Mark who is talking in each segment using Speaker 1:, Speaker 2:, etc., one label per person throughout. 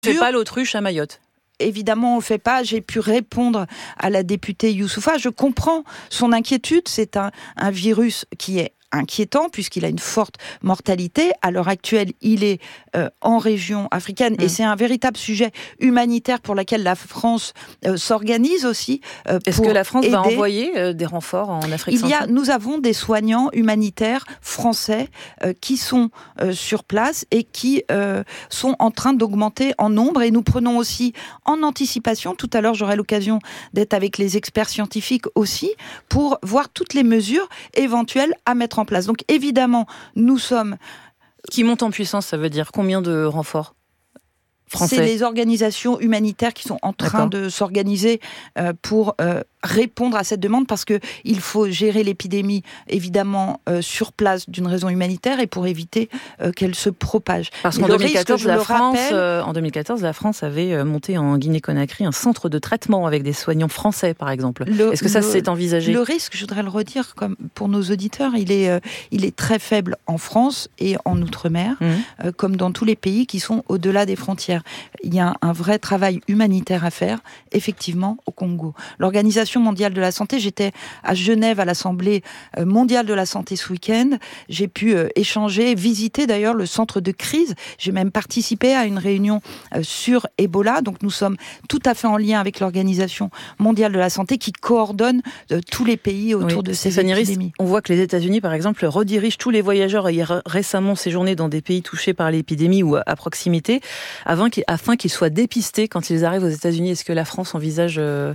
Speaker 1: C'est pas l'autruche à Mayotte.
Speaker 2: Évidemment, on le fait pas. J'ai pu répondre à la députée Youssoufa. Je comprends son inquiétude. C'est un virus qui est inquiétant puisqu'il a une forte mortalité. À l'heure actuelle, il est en région africaine et c'est un véritable sujet humanitaire pour lequel la France s'organise aussi.
Speaker 1: Est-ce que la France va envoyer des renforts en Afrique centrale ?
Speaker 2: Nous avons des soignants humanitaires français qui sont sur place et qui sont en train d'augmenter en nombre, et nous prenons aussi en anticipation. Tout à l'heure, j'aurai l'occasion d'être avec les experts scientifiques aussi pour voir toutes les mesures éventuelles à mettre en place. Donc évidemment, nous sommes...
Speaker 1: Qui monte en puissance, ça veut dire combien de renforts français ?
Speaker 2: C'est les organisations humanitaires qui sont en train de s'organiser pour répondre à cette demande, parce que il faut gérer l'épidémie évidemment sur place d'une raison humanitaire et pour éviter qu'elle se propage.
Speaker 1: Parce qu'en 2014, la France avait monté en Guinée-Conakry un centre de traitement avec des soignants français, par exemple. Est-ce que ça s'est envisagé ?
Speaker 2: Le risque, je voudrais le redire comme pour nos auditeurs, il est très faible en France et en Outre-mer, comme dans tous les pays qui sont au-delà des frontières. Il y a un vrai travail humanitaire à faire, effectivement, au Congo. L'Organisation mondiale de la santé, j'étais à Genève à l'Assemblée mondiale de la santé ce week-end. J'ai pu échanger, visiter d'ailleurs le centre de crise. J'ai même participé à une réunion sur Ebola. Donc nous sommes tout à fait en lien avec l'Organisation mondiale de la santé qui coordonne tous les pays autour de ces épidémies.
Speaker 1: On voit que les États-Unis, par exemple, redirigent tous les voyageurs ayant récemment séjourné dans des pays touchés par l'épidémie ou à proximité afin qu'ils soient dépistés quand ils arrivent aux États-Unis. Est-ce que la France envisage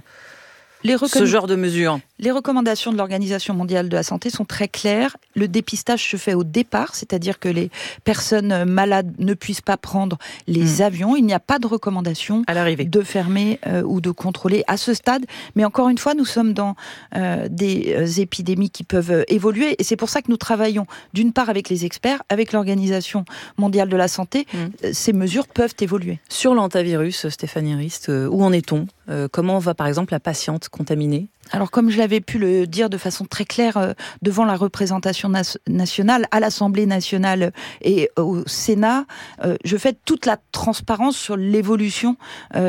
Speaker 1: ce genre de mesures?
Speaker 2: Les recommandations de l'Organisation mondiale de la santé sont très claires. Le dépistage se fait au départ, c'est-à-dire que les personnes malades ne puissent pas prendre les avions. Il n'y a pas de recommandation
Speaker 1: à l'arrivée
Speaker 2: de fermer ou de contrôler à ce stade. Mais encore une fois, nous sommes dans des épidémies qui peuvent évoluer. Et c'est pour ça que nous travaillons d'une part avec les experts, avec l'Organisation mondiale de la santé. Ces mesures peuvent évoluer.
Speaker 1: Sur l'hantavirus, Stéphanie Rist, où en est-on ? Comment va par exemple la patiente contaminée ?
Speaker 2: Alors, comme je l'avais pu le dire de façon très claire devant la représentation nationale, à l'Assemblée nationale et au Sénat, je fais toute la transparence sur l'évolution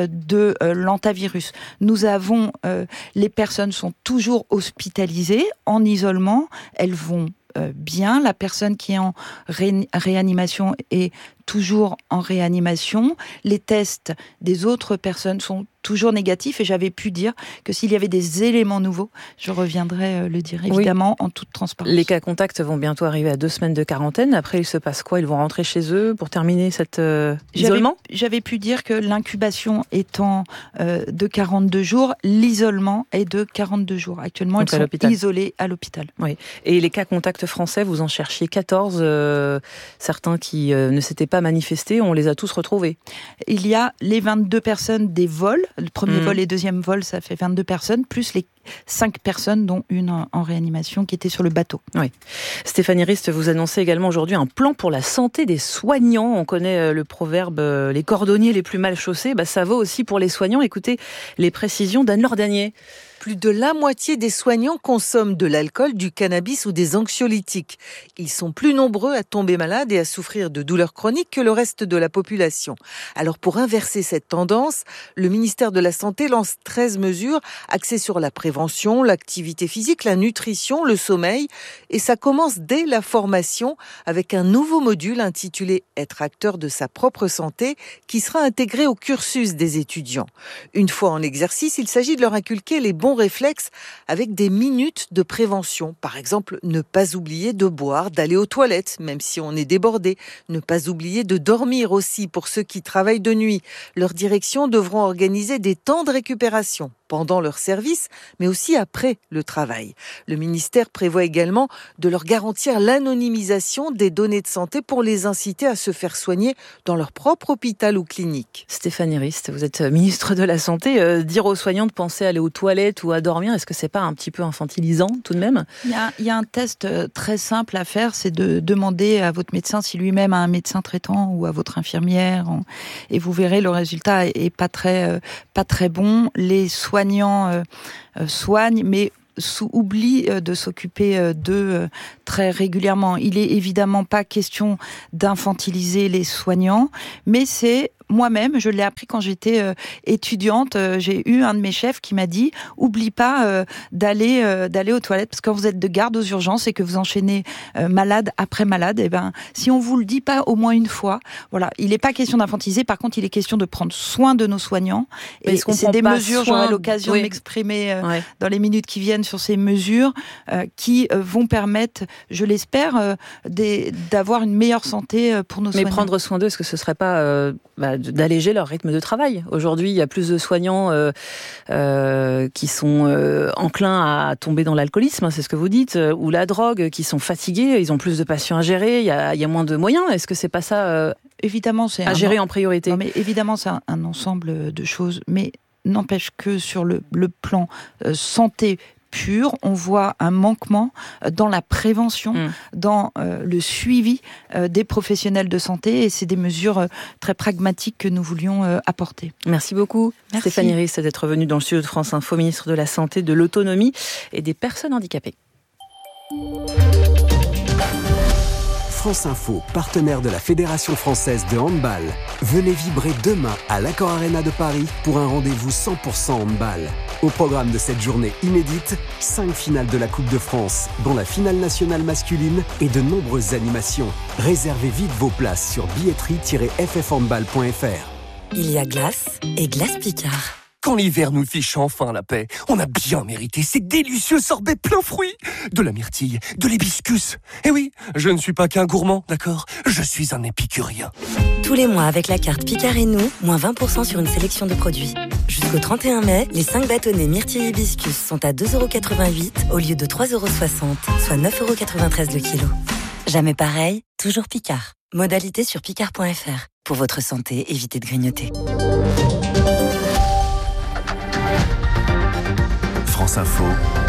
Speaker 2: de l'hantavirus. Nous avons, les personnes sont toujours hospitalisées, en isolement, elles vont bien. La personne qui est en réanimation est toujours en réanimation. Les tests des autres personnes sont toujours négatifs et j'avais pu dire que s'il y avait des éléments nouveaux, je reviendrai le dire évidemment en toute transparence.
Speaker 1: Les cas contacts vont bientôt arriver à 2 semaines de quarantaine. Après, il se passe quoi ? Ils vont rentrer chez eux pour terminer cet isolement ?
Speaker 2: J'avais pu dire que l'incubation étant de 42 jours, l'isolement est de 42 jours. Actuellement, ils sont isolés à l'hôpital.
Speaker 1: Oui. Et les cas contacts français, vous en cherchiez 14. Certains qui ne s'étaient pas manifestés, on les a tous retrouvés.
Speaker 2: Il y a les 22 personnes des vols. Le premier vol et deuxième vol, ça fait 22 personnes, plus les 5 personnes, dont une en réanimation, qui était sur le bateau.
Speaker 1: Oui. Stéphanie Rist, vous annoncez également aujourd'hui un plan pour la santé des soignants. On connaît le proverbe « les cordonniers les plus mal chaussés ». Ça vaut aussi pour les soignants. Écoutez les précisions d'Anne-Laure Danier.
Speaker 3: Plus de la moitié des soignants consomment de l'alcool, du cannabis ou des anxiolytiques. Ils sont plus nombreux à tomber malades et à souffrir de douleurs chroniques que le reste de la population. Alors pour inverser cette tendance, le ministère de la Santé lance 13 mesures axées sur la prévention, l'activité physique, la nutrition, le sommeil. Et ça commence dès la formation avec un nouveau module intitulé « Être acteur de sa propre santé » qui sera intégré au cursus des étudiants. Une fois en exercice, il s'agit de leur inculquer les bons réflexes avec des minutes de prévention. Par exemple, ne pas oublier de boire, d'aller aux toilettes, même si on est débordé. Ne pas oublier de dormir aussi pour ceux qui travaillent de nuit. Leurs directions devront organiser des temps de récupération pendant leur service, mais aussi après le travail. Le ministère prévoit également de leur garantir l'anonymisation des données de santé pour les inciter à se faire soigner dans leur propre hôpital ou clinique.
Speaker 1: Stéphanie Rist, vous êtes ministre de la Santé. Dire aux soignants de penser à aller aux toilettes ou à dormir, est-ce que c'est pas un petit peu infantilisant tout de même ?
Speaker 2: Il y a un test très simple à faire, c'est de demander à votre médecin si lui-même a un médecin traitant ou à votre infirmière, et vous verrez le résultat est pas très bon. Les soignants soignent, mais oublie de s'occuper d'eux très régulièrement. Il est évidemment pas question d'infantiliser les soignants, mais c'est moi-même, je l'ai appris quand j'étais étudiante. J'ai eu un de mes chefs qui m'a dit « Oublie pas d'aller aux toilettes, parce que quand vous êtes de garde aux urgences et que vous enchaînez malade après malade, si on vous le dit pas au moins une fois, voilà, il n'est pas question d'infantiliser, par contre, il est question de prendre soin de nos soignants. Et c'est des mesures, j'aurai l'occasion de m'exprimer dans les minutes qui viennent sur ces mesures qui vont permettre, je l'espère, d'avoir une meilleure santé pour nos soignants.
Speaker 1: Mais prendre soin d'eux, est-ce que ce ne serait pas d'alléger leur rythme de travail ? Aujourd'hui, il y a plus de soignants qui sont enclins à tomber dans l'alcoolisme, c'est ce que vous dites, ou la drogue, qui sont fatigués, ils ont plus de patients à gérer, il y a moins de moyens. Est-ce que c'est pas ça
Speaker 2: évidemment, c'est
Speaker 1: à gérer en priorité ?
Speaker 2: Non, mais évidemment, c'est un ensemble de choses, mais n'empêche que sur le plan santé pure, on voit un manquement dans la prévention, dans le suivi des professionnels de santé, et c'est des mesures très pragmatiques que nous voulions apporter.
Speaker 1: Merci beaucoup. Merci. Stéphanie Ries d'être venue dans le studio de France Info, ministre de la Santé, de l'Autonomie et des Personnes handicapées.
Speaker 4: France Info, partenaire de la Fédération française de handball. Venez vibrer demain à l'Accor Arena de Paris pour un rendez-vous 100% handball. Au programme de cette journée inédite, 5 finales de la Coupe de France, dont la finale nationale masculine et de nombreuses animations. Réservez vite vos places sur billetterie-ffhandball.fr.
Speaker 5: Il y a glace et glace Picard.
Speaker 6: Quand l'hiver nous fiche enfin la paix, on a bien mérité ces délicieux sorbets plein fruits. De la myrtille, de l'hibiscus. Eh oui, je ne suis pas qu'un gourmand, d'accord ? Je suis un épicurien.
Speaker 5: Tous les mois, avec la carte Picard et nous, moins 20% sur une sélection de produits. Jusqu'au 31 mai, les 5 bâtonnets myrtille hibiscus sont à 2,88€ au lieu de 3,60€, soit 9,93€ le kilo. Jamais pareil, toujours Picard. Modalité sur picard.fr. Pour votre santé, évitez de grignoter.
Speaker 4: France Info,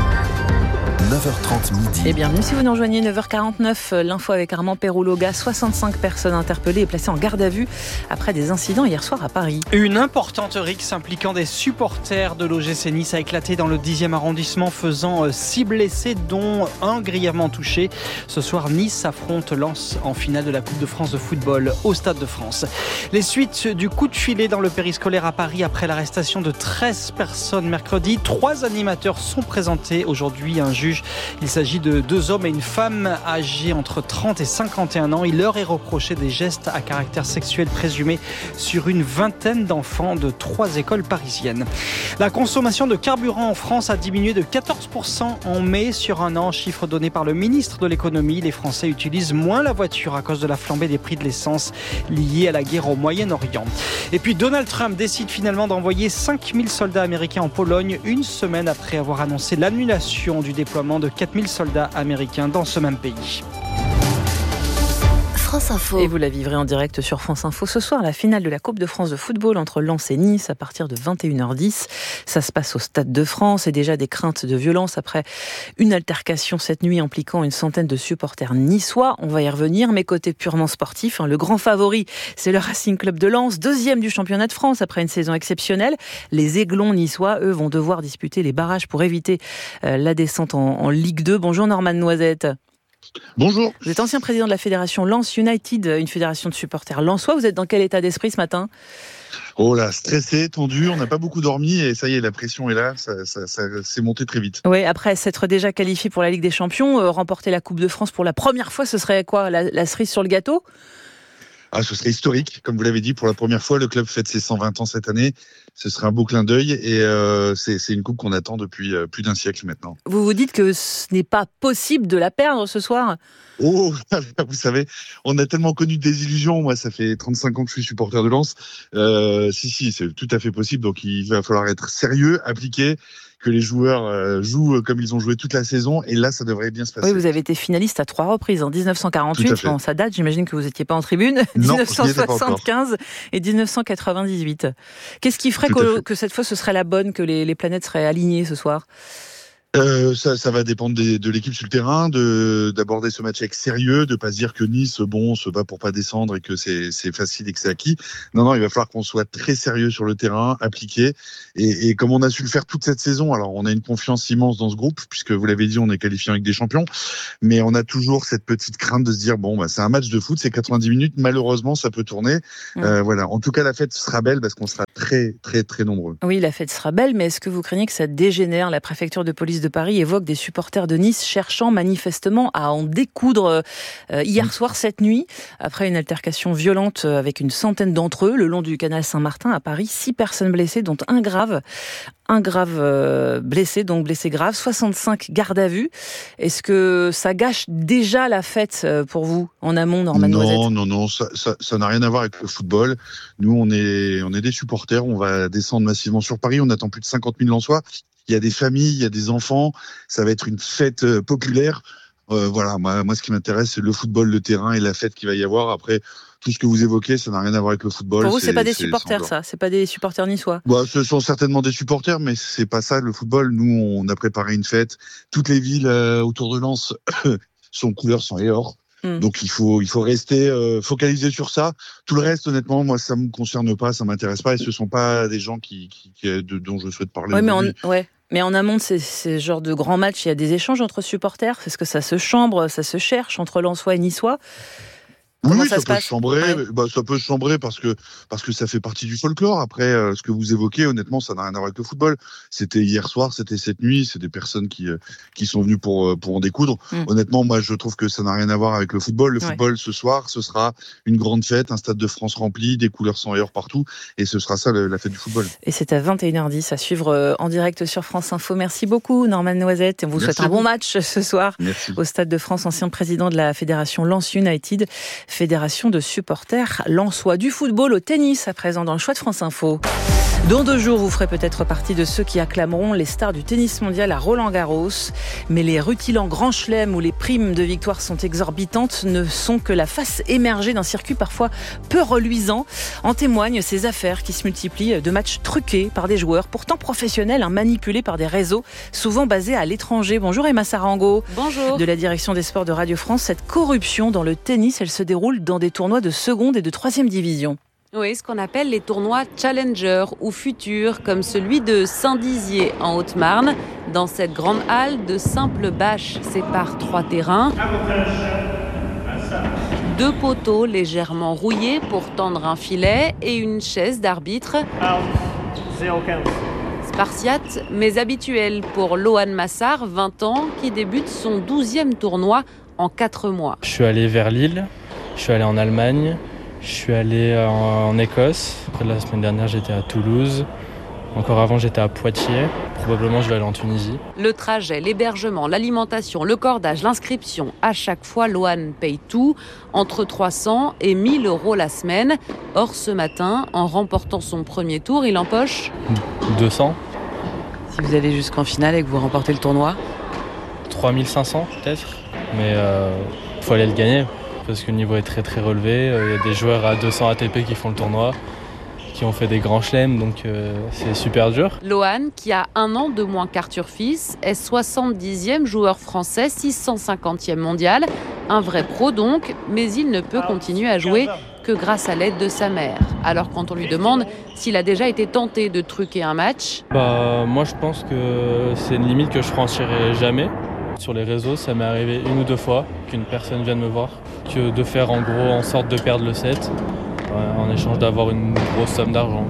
Speaker 4: 9h30 midi.
Speaker 1: Et bienvenue si vous nous rejoignez, 9h49, l'info avec Armand Perrouloga. 65 personnes interpellées et placées en garde à vue après des incidents hier soir à Paris.
Speaker 7: Une importante rixe impliquant des supporters de l'OGC Nice a éclaté dans le 10e arrondissement, faisant 6 blessés, dont un grièvement touché. Ce soir, Nice affronte Lens en finale de la Coupe de France de football au Stade de France. Les suites du coup de filet dans le périscolaire à Paris après l'arrestation de 13 personnes mercredi. 3 animateurs sont présentés aujourd'hui à un juge. Il s'agit de 2 hommes et une femme âgés entre 30 et 51 ans. Il leur est reproché des gestes à caractère sexuel présumés sur une vingtaine d'enfants de 3 écoles parisiennes. La consommation de carburant en France a diminué de 14% en mai sur un an, chiffre donné par le ministre de l'économie. Les Français utilisent moins la voiture à cause de la flambée des prix de l'essence liée à la guerre au Moyen-Orient. Et puis Donald Trump décide finalement d'envoyer 5000 soldats américains en Pologne, une semaine après avoir annoncé l'annulation du déploiement de 4000 soldats américains dans ce même pays.
Speaker 5: France Info.
Speaker 1: Et vous la vivrez en direct sur France Info ce soir, la finale de la Coupe de France de football entre Lens et Nice à partir de 21h10. Ça se passe au Stade de France et déjà des craintes de violence après une altercation cette nuit impliquant une centaine de supporters niçois. On va y revenir, mais côté purement sportif, le grand favori, c'est le Racing Club de Lens, 2e du championnat de France après une saison exceptionnelle. Les Aiglons niçois, eux, vont devoir disputer les barrages pour éviter la descente en Ligue 2. Bonjour Norman Noisette.
Speaker 8: Bonjour.
Speaker 1: Vous êtes ancien président de la fédération Lens United, une fédération de supporters lensois. Vous êtes dans quel état d'esprit ce matin ?
Speaker 8: Oh là, stressé, tendu, on n'a pas beaucoup dormi et ça y est, la pression est là, ça s'est monté très vite.
Speaker 1: Oui, après s'être déjà qualifié pour la Ligue des Champions, remporter la Coupe de France pour la première fois, ce serait quoi, la cerise sur le gâteau ?
Speaker 8: Ce serait historique, comme vous l'avez dit, pour la première fois, le club fête ses 120 ans cette année. Ce serait un beau clin d'œil et c'est une coupe qu'on attend depuis plus d'un siècle maintenant.
Speaker 1: Vous vous dites que ce n'est pas possible de la perdre ce soir ?
Speaker 8: Oh, vous savez, on a tellement connu des illusions. Moi, ça fait 35 ans que je suis supporter de Lens. Si, c'est tout à fait possible. Donc, il va falloir être sérieux, appliqué, que les joueurs jouent comme ils ont joué toute la saison. Et là, ça devrait bien se passer.
Speaker 1: Oui, vous avez été finaliste à 3 reprises. En 1948, bon, ça date, j'imagine que vous n'étiez pas en tribune.
Speaker 8: Non,
Speaker 1: 1975 et 1998. Qu'est-ce qui ferait que cette fois, ce serait la bonne, que les planètes seraient alignées ce soir ?
Speaker 8: Ça va dépendre de l'équipe sur le terrain, d'aborder ce match avec sérieux, de pas se dire que Nice, se bat pour pas descendre et que c'est facile et que c'est acquis. Non, il va falloir qu'on soit très sérieux sur le terrain, appliqué. Et comme on a su le faire toute cette saison, alors on a une confiance immense dans ce groupe, puisque vous l'avez dit, on est qualifié avec des champions, mais on a toujours cette petite crainte de se dire, c'est un match de foot, c'est 90 minutes, malheureusement, ça peut tourner. Voilà. En tout cas, la fête sera belle parce qu'on sera très, très, très nombreux.
Speaker 1: Oui, la fête sera belle, mais est-ce que vous craignez que ça dégénère? La préfecture de police de Paris évoque des supporters de Nice cherchant manifestement à en découdre hier soir, cette nuit, après une altercation violente avec une centaine d'entre eux le long du canal Saint-Martin à Paris. 6 personnes blessées, dont un grave blessé, donc blessé grave, 65 gardes à vue. Est-ce que ça gâche déjà la fête pour vous en amont, Norman Noisette?
Speaker 8: Non, ça n'a rien à voir avec le football. Nous, on est des supporters, on va descendre massivement sur Paris, on attend plus de 50 000 Lensois. Il y a des familles, il y a des enfants, ça va être une fête populaire. Voilà, moi, ce qui m'intéresse, c'est le football, le terrain et la fête qu'il va y avoir. Après, tout ce que vous évoquez, ça n'a rien à voir avec le football.
Speaker 1: Pour vous, c'est pas des supporters, ça? C'est pas des supporters niçois?
Speaker 8: Ce sont certainement des supporters, mais c'est pas ça, le football. Nous, on a préparé une fête. Toutes les villes autour de Lens sont couleur sang et or. Donc il faut rester focalisé sur ça. Tout le reste, honnêtement, moi ça me concerne pas, ça m'intéresse pas, et ce sont pas des gens dont je souhaite parler.
Speaker 1: Mais en amont de ces genres de grands matchs, il y a des échanges entre supporters. Est-ce que ça se chambre, ça se cherche entre Lensois et Niçois?
Speaker 8: Oui, ça peut se chambrer. Ça peut se chambrer parce que ça fait partie du folklore. Après, ce que vous évoquez, honnêtement, ça n'a rien à voir avec le football. C'était hier soir, c'était cette nuit. C'est des personnes qui sont venues pour en découdre. Honnêtement, moi, je trouve que ça n'a rien à voir avec le football. Le football, ce soir, ce sera une grande fête, un stade de France rempli, des couleurs sang et or partout, et ce sera ça la fête du football. Et
Speaker 1: c'est à 21h10 à suivre en direct sur France Info. Merci beaucoup, Norman Noisette. On vous souhaite un bon match ce soir.
Speaker 8: Merci.
Speaker 1: Au Stade de France, ancien président de la fédération Lens United, fédération de supporters lensois. Du football au tennis, à présent dans le choix de France Info. Dans 2 jours, vous ferez peut-être partie de ceux qui acclameront les stars du tennis mondial à Roland-Garros. Mais les rutilants Grand Chelem où les primes de victoire sont exorbitantes ne sont que la face émergée d'un circuit parfois peu reluisant. En témoignent ces affaires qui se multiplient de matchs truqués par des joueurs pourtant professionnels, manipulés par des réseaux souvent basés à l'étranger. Bonjour Emma Sarango.
Speaker 9: Bonjour.
Speaker 1: De la direction des sports de Radio France. Cette corruption dans le tennis, elle se déroule dans des tournois de seconde et de 3e division.
Speaker 9: Oui, ce qu'on appelle les tournois Challenger ou futurs, comme celui de Saint-Dizier en Haute-Marne. Dans cette grande halle, de simples bâches séparent 3 terrains. 2 poteaux légèrement rouillés pour tendre un filet et une chaise d'arbitre. Spartiate, mais habituel pour Lohan Massard, 20 ans, qui débute son 12e tournoi en 4 mois.
Speaker 10: Je suis allé vers Lille, je suis allé en Allemagne, je suis allé en Écosse. Après, la semaine dernière, j'étais à Toulouse. Encore avant, j'étais à Poitiers. Probablement, je vais aller en Tunisie.
Speaker 9: Le trajet, l'hébergement, l'alimentation, le cordage, l'inscription. À chaque fois, Lohan paye tout, entre 300 et 1000 euros la semaine. Or, ce matin, en remportant son premier tour, il empoche
Speaker 10: 200.
Speaker 9: Si vous allez jusqu'en finale et que vous remportez le tournoi
Speaker 10: 3500 peut-être. Mais il faut aller le gagner. Parce que le niveau est très très relevé. Il y a des joueurs à 200 ATP qui font le tournoi, qui ont fait des grands chelems, donc c'est super dur.
Speaker 9: Lohan, qui a 1 an de moins qu'Arthur Fils, est 70e joueur français, 650e mondial. Un vrai pro donc, mais il ne peut continuer à jouer que grâce à l'aide de sa mère. Alors quand on lui demande s'il a déjà été tenté de truquer un match...
Speaker 10: Moi je pense que c'est une limite que je franchirai jamais. Sur les réseaux, ça m'est arrivé 1 ou 2 fois qu'une personne vienne me voir, que de faire en gros en sorte de perdre le set, en échange d'avoir une grosse somme d'argent,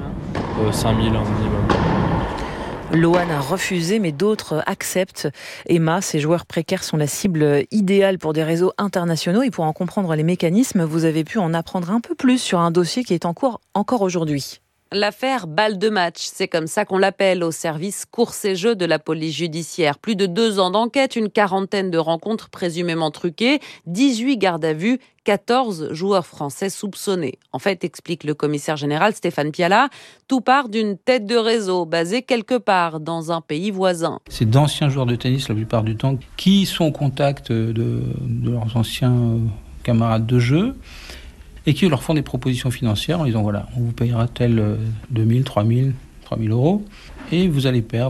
Speaker 10: 5 000 un minimum.
Speaker 1: Lohan a refusé, mais d'autres acceptent. Emma, ces joueurs précaires sont la cible idéale pour des réseaux internationaux. Et pour en comprendre les mécanismes, vous avez pu en apprendre un peu plus sur un dossier qui est en cours encore aujourd'hui.
Speaker 9: L'affaire balle de match, c'est comme ça qu'on l'appelle au service courses et jeux de la police judiciaire. Plus de 2 ans d'enquête, une quarantaine de rencontres présumément truquées, 18 gardes à vue, 14 joueurs français soupçonnés. En fait, explique le commissaire général Stéphane Piala, tout part d'une tête de réseau basée quelque part dans un pays voisin.
Speaker 11: C'est d'anciens joueurs de tennis la plupart du temps qui sont au contact de leurs anciens camarades de jeu et qui leur font des propositions financières en disant voilà, on vous payera tel 2000, 3000 euros et vous allez perdre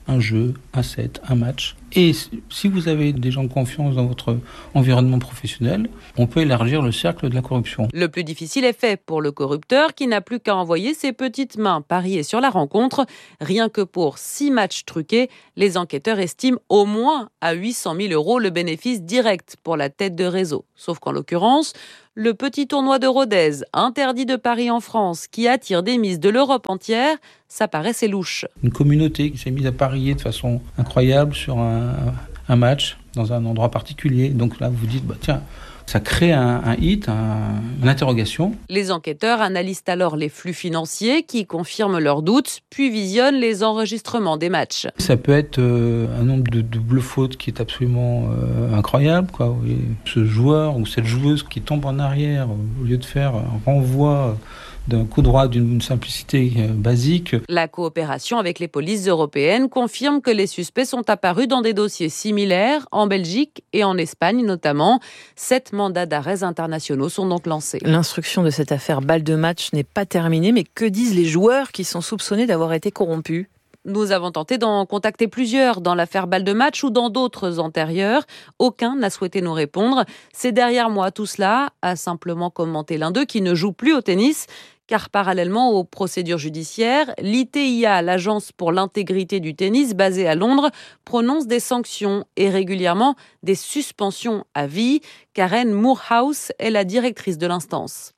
Speaker 11: un jeu, un set, un match. Et si vous avez des gens de confiance dans votre environnement professionnel, on peut élargir le cercle de la corruption.
Speaker 9: Le plus difficile est fait pour le corrupteur qui n'a plus qu'à envoyer ses petites mains parier sur la rencontre. Rien que pour 6 matchs truqués, les enquêteurs estiment au moins à 800 000 € le bénéfice direct pour la tête de réseau. Sauf qu'en l'occurrence, le petit tournoi de Rodez, interdit de paris en France, qui attire des mises de l'Europe entière, ça paraissait louche.
Speaker 11: Une communauté qui s'est mise à parier de façon incroyable sur un match dans un endroit particulier. Donc là, vous vous dites, tiens, ça crée un hit, une interrogation.
Speaker 9: Les enquêteurs analysent alors les flux financiers qui confirment leurs doutes, puis visionnent les enregistrements des matchs.
Speaker 11: Ça peut être un nombre de doubles fautes qui est absolument incroyable, quoi. Ce joueur ou cette joueuse qui tombe en arrière au lieu de faire un renvoi d'un coup droit d'une simplicité basique.
Speaker 9: La coopération avec les polices européennes confirme que les suspects sont apparus dans des dossiers similaires en Belgique et en Espagne notamment. 7 mandats d'arrêt internationaux sont donc lancés.
Speaker 1: L'instruction de cette affaire balle de match n'est pas terminée, mais que disent les joueurs qui sont soupçonnés d'avoir été corrompus ?
Speaker 9: Nous avons tenté d'en contacter plusieurs dans l'affaire balle de match ou dans d'autres antérieures. Aucun n'a souhaité nous répondre. C'est derrière moi tout cela, a simplement commenté l'un d'eux qui ne joue plus au tennis. Car parallèlement aux procédures judiciaires, l'ITIA, l'Agence pour l'intégrité du tennis basée à Londres, prononce des sanctions et régulièrement des suspensions à vie. Karen Moorhouse est la directrice de l'instance.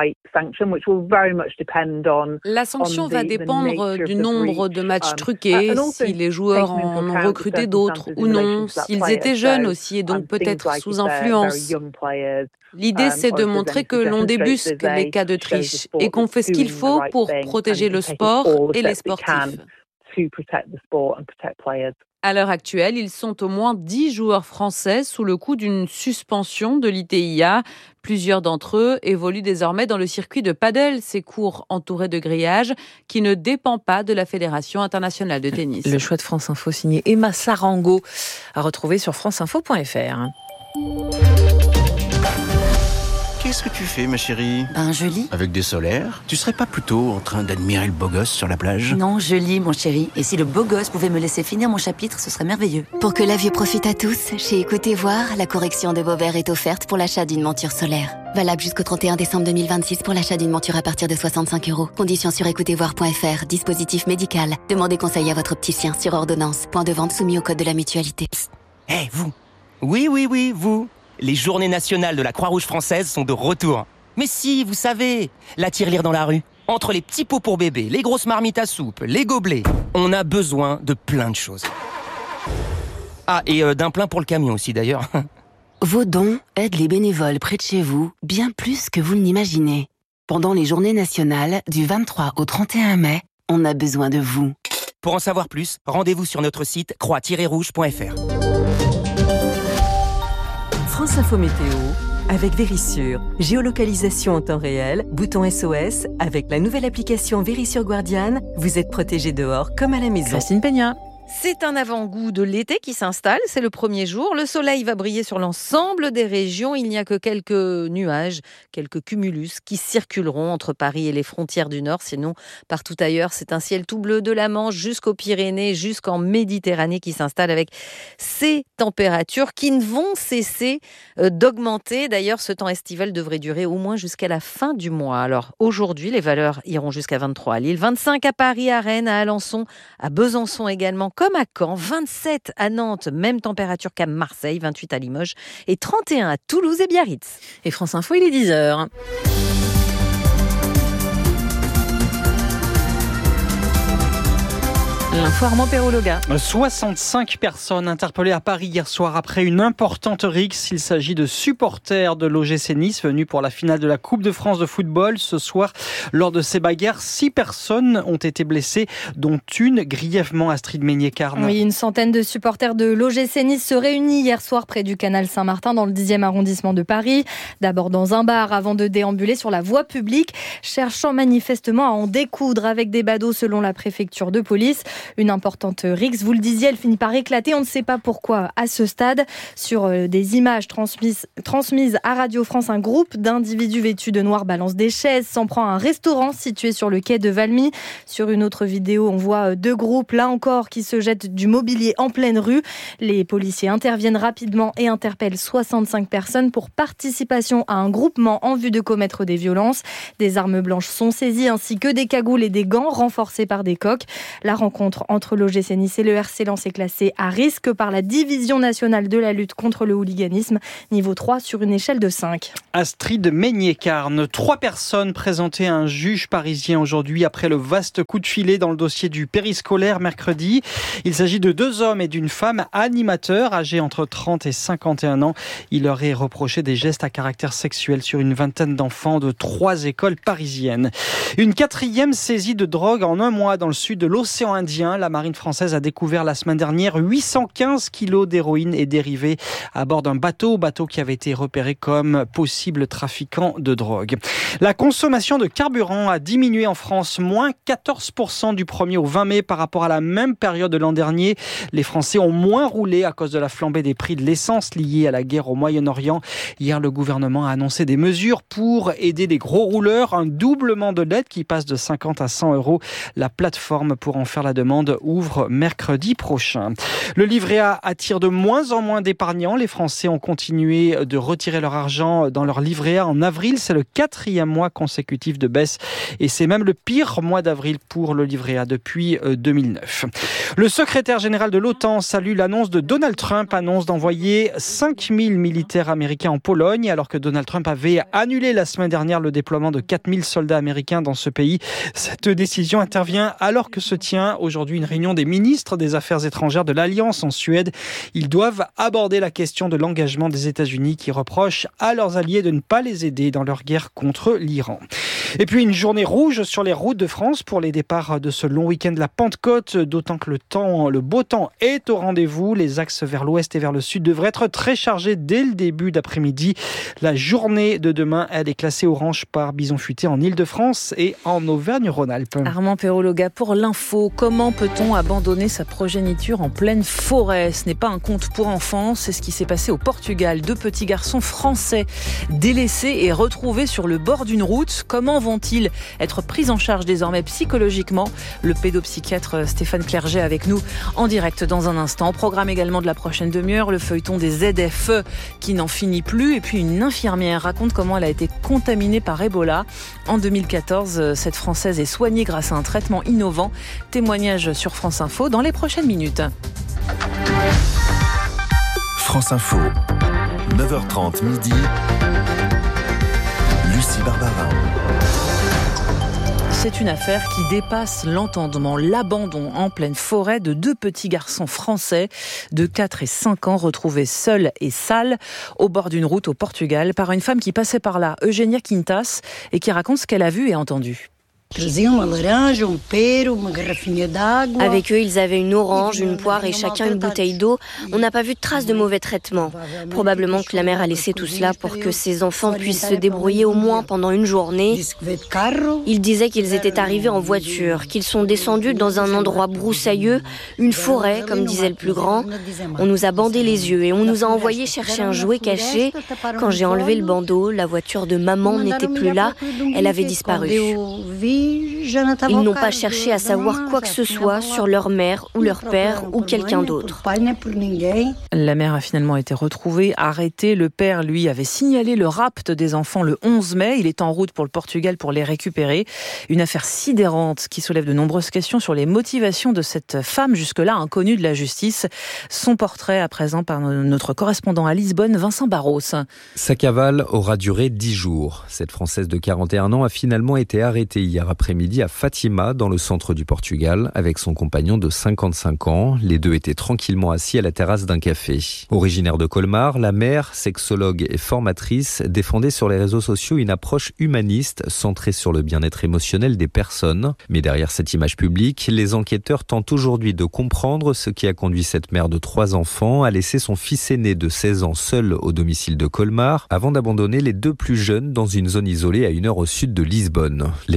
Speaker 9: La sanction va dépendre du nombre de matchs truqués, si les joueurs en ont recruté d'autres ou non, s'ils étaient jeunes aussi et donc peut-être sous influence. L'idée, c'est de montrer que l'on débusque les cas de triche et qu'on fait ce qu'il faut pour protéger le sport et les sportifs. À l'heure actuelle, ils sont au moins 10 joueurs français sous le coup d'une suspension de l'ITIA. Plusieurs d'entre eux évoluent désormais dans le circuit de paddle, ces cours entourés de grillages qui ne dépend pas de la Fédération internationale de tennis.
Speaker 1: Le choix de France Info signé Emma Sarango, à retrouver sur franceinfo.fr.
Speaker 12: Qu'est-ce que tu fais, ma chérie ?
Speaker 13: Je lis.
Speaker 12: Avec des solaires ? Tu serais pas plutôt en train d'admirer le beau gosse sur la plage ?
Speaker 13: Non, je lis, mon chéri. Et si le beau gosse pouvait me laisser finir mon chapitre, ce serait merveilleux.
Speaker 14: Pour que la vue profite à tous, chez Écoutez Voir, la correction de vos verres est offerte pour l'achat d'une monture solaire. Valable jusqu'au 31 décembre 2026 pour l'achat d'une monture à partir de 65 €. Conditions sur écoutezvoir.fr. Dispositif médical. Demandez conseil à votre opticien sur ordonnance. Point de vente soumis au code de la mutualité.
Speaker 15: Hé, vous ! Oui, vous ! Les journées nationales de la Croix-Rouge française sont de retour. Mais si, vous savez, la tirelire dans la rue. Entre les petits pots pour bébé, les grosses marmites à soupe, les gobelets, on a besoin de plein de choses. Ah, et d'un plein pour le camion aussi d'ailleurs.
Speaker 14: Vos dons aident les bénévoles près de chez vous bien plus que vous ne l'imaginez. Pendant les journées nationales, du 23 au 31 mai, on a besoin de vous.
Speaker 15: Pour en savoir plus, rendez-vous sur notre site croix-rouge.fr.
Speaker 16: France Info Météo avec Vérissure. Géolocalisation en temps réel, bouton SOS. Avec la nouvelle application Vérissure Guardian, vous êtes protégé dehors comme à la maison.
Speaker 1: Christine Peña.
Speaker 17: C'est un avant-goût de l'été qui s'installe, c'est le premier jour. Le soleil va briller sur l'ensemble des régions. Il n'y a que quelques nuages, quelques cumulus qui circuleront entre Paris et les frontières du Nord. Sinon, partout ailleurs, c'est un ciel tout bleu de la Manche jusqu'aux Pyrénées, jusqu'en Méditerranée qui s'installe avec ces températures qui ne vont cesser d'augmenter. D'ailleurs, ce temps estival devrait durer au moins jusqu'à la fin du mois. Alors aujourd'hui, les valeurs iront jusqu'à 23 à Lille, 25 à Paris, à Rennes, à Alençon, à Besançon également, comme à Caen, 27 à Nantes, même température qu'à Marseille, 28 à Limoges et 31 à Toulouse et Biarritz.
Speaker 1: Et France Info, il est 10h. L'info Armand Perrologa.
Speaker 7: 65 personnes interpellées à Paris hier soir après une importante rixe. Il s'agit de supporters de l'OGC Nice venus pour la finale de la Coupe de France de football. Ce soir, lors de ces bagarres, 6 personnes ont été blessées, dont une grièvement. Astrid Meignet-Carne.
Speaker 18: Oui, une centaine de supporters de l'OGC Nice se réunissent hier soir près du canal Saint-Martin dans le 10e arrondissement de Paris. D'abord dans un bar avant de déambuler sur la voie publique, cherchant manifestement à en découdre avec des badauds selon la préfecture de police. Une importante rixe, vous le disiez, elle finit par éclater. On ne sait pas pourquoi à ce stade. Sur des images transmises à Radio France, un groupe d'individus vêtus de noir balance des chaises, s'en prend à un restaurant situé sur le quai de Valmy. Sur une autre vidéo, on voit deux groupes, là encore, qui se jettent du mobilier en pleine rue. Les policiers interviennent rapidement et interpellent 65 personnes pour participation à un groupement en vue de commettre des violences. Des armes blanches sont saisies ainsi que des cagoules et des gants renforcés par des coqs. La rencontre entre l'OGC Nice et le RC Lens est classée à risque par la Division nationale de la lutte contre le hooliganisme, niveau 3 sur une échelle de 5.
Speaker 7: Astrid Meignet-Carne, 3 personnes présentées à un juge parisien aujourd'hui après le vaste coup de filet dans le dossier du périscolaire mercredi. Il s'agit de 2 hommes et d'une femme animateurs âgés entre 30 et 51 ans. Il leur est reproché des gestes à caractère sexuel sur une vingtaine d'enfants de 3 écoles parisiennes. Une 4e saisie de drogue en un mois dans le sud de l'océan Indien. La marine française a découvert la semaine dernière 815 kilos d'héroïne et dérivés à bord d'un bateau qui avait été repéré comme possible trafiquant de drogue. La consommation de carburant a diminué en France, moins 14% du 1er au 20 mai par rapport à la même période de l'an dernier. Les Français ont moins roulé à cause de la flambée des prix de l'essence liée à la guerre au Moyen-Orient. Hier, le gouvernement a annoncé des mesures pour aider les gros rouleurs, un doublement de l'aide qui passe de 50 à 100 euros. La plateforme pour en faire la demande ouvre mercredi prochain. Le livret A attire de moins en moins d'épargnants. Les Français ont continué de retirer leur argent dans leur livret A en avril. C'est le 4e mois consécutif de baisse et c'est même le pire mois d'avril pour le livret A depuis 2009. Le secrétaire général de l'OTAN salue l'annonce de Donald Trump, annonce d'envoyer 5000 militaires américains en Pologne, alors que Donald Trump avait annulé la semaine dernière le déploiement de 4000 soldats américains dans ce pays. Cette décision intervient alors que se tient aujourd'hui une réunion des ministres des Affaires étrangères de l'Alliance en Suède. Ils doivent aborder la question de l'engagement des États-Unis qui reprochent à leurs alliés de ne pas les aider dans leur guerre contre l'Iran. Et puis une journée rouge sur les routes de France pour les départs de ce long week-end de la Pentecôte, d'autant que le beau temps est au rendez-vous. Les axes vers l'ouest et vers le sud devraient être très chargés dès le début d'après-midi. La journée de demain, elle est classée orange par bison futé en Ile-de-France et en Auvergne-Rhône-Alpes.
Speaker 1: Armand Perrologa pour l'info. Comment peut-on abandonner sa progéniture en pleine forêt ? Ce n'est pas un conte pour enfants, c'est ce qui s'est passé au Portugal. 2 petits garçons français délaissés et retrouvés sur le bord d'une route. Comment vont-ils être pris en charge désormais psychologiquement ? Le pédopsychiatre Stéphane Clerget avec nous en direct dans un instant. Au programme également de la prochaine demi-heure, le feuilleton des ZFE qui n'en finit plus. Et puis une infirmière raconte comment elle a été contaminée par Ebola. En 2014, cette Française est soignée grâce à un traitement innovant. Témoignage sur France Info dans les prochaines minutes.
Speaker 19: France Info, 9h30 midi. Lucie Barbarin.
Speaker 1: C'est une affaire qui dépasse l'entendement. L'abandon en pleine forêt de 2 petits garçons français de 4 et 5 ans retrouvés seuls et sales au bord d'une route au Portugal par une femme qui passait par là, Eugénia Quintas, et qui raconte ce qu'elle a vu et entendu.
Speaker 20: Avec eux, ils avaient une orange, une poire et chacun une bouteille d'eau. On n'a pas vu de traces de mauvais traitements. Probablement que la mère a laissé tout cela pour que ses enfants puissent se débrouiller au moins pendant une journée. Ils disaient qu'ils étaient arrivés en voiture, qu'ils sont descendus dans un endroit broussailleux, une forêt, comme disait le plus grand. On nous a bandé les yeux et on nous a envoyés chercher un jouet caché. Quand j'ai enlevé le bandeau, la voiture de maman n'était plus là. Elle avait disparu. Ils n'ont pas cherché à savoir quoi que ce soit sur leur mère ou leur père ou quelqu'un d'autre.
Speaker 1: La mère a finalement été retrouvée, arrêtée. Le père, lui, avait signalé le rapt des enfants le 11 mai. Il est en route pour le Portugal pour les récupérer. Une affaire sidérante qui soulève de nombreuses questions sur les motivations de cette femme jusque-là inconnue de la justice. Son portrait à présent par notre correspondant à Lisbonne, Vincent Barros.
Speaker 21: Sa cavale aura duré 10 jours. Cette Française de 41 ans a finalement été arrêtée hier après-midi à Fatima, dans le centre du Portugal, avec son compagnon de 55 ans. Les deux étaient tranquillement assis à la terrasse d'un café. Originaire de Colmar, la mère, sexologue et formatrice, défendait sur les réseaux sociaux une approche humaniste centrée sur le bien-être émotionnel des personnes. Mais derrière cette image publique, les enquêteurs tentent aujourd'hui de comprendre ce qui a conduit cette mère de 3 enfants à laisser son fils aîné de 16 ans seul au domicile de Colmar, avant d'abandonner les 2 plus jeunes dans une zone isolée à 1 heure au sud de Lisbonne. Les enfants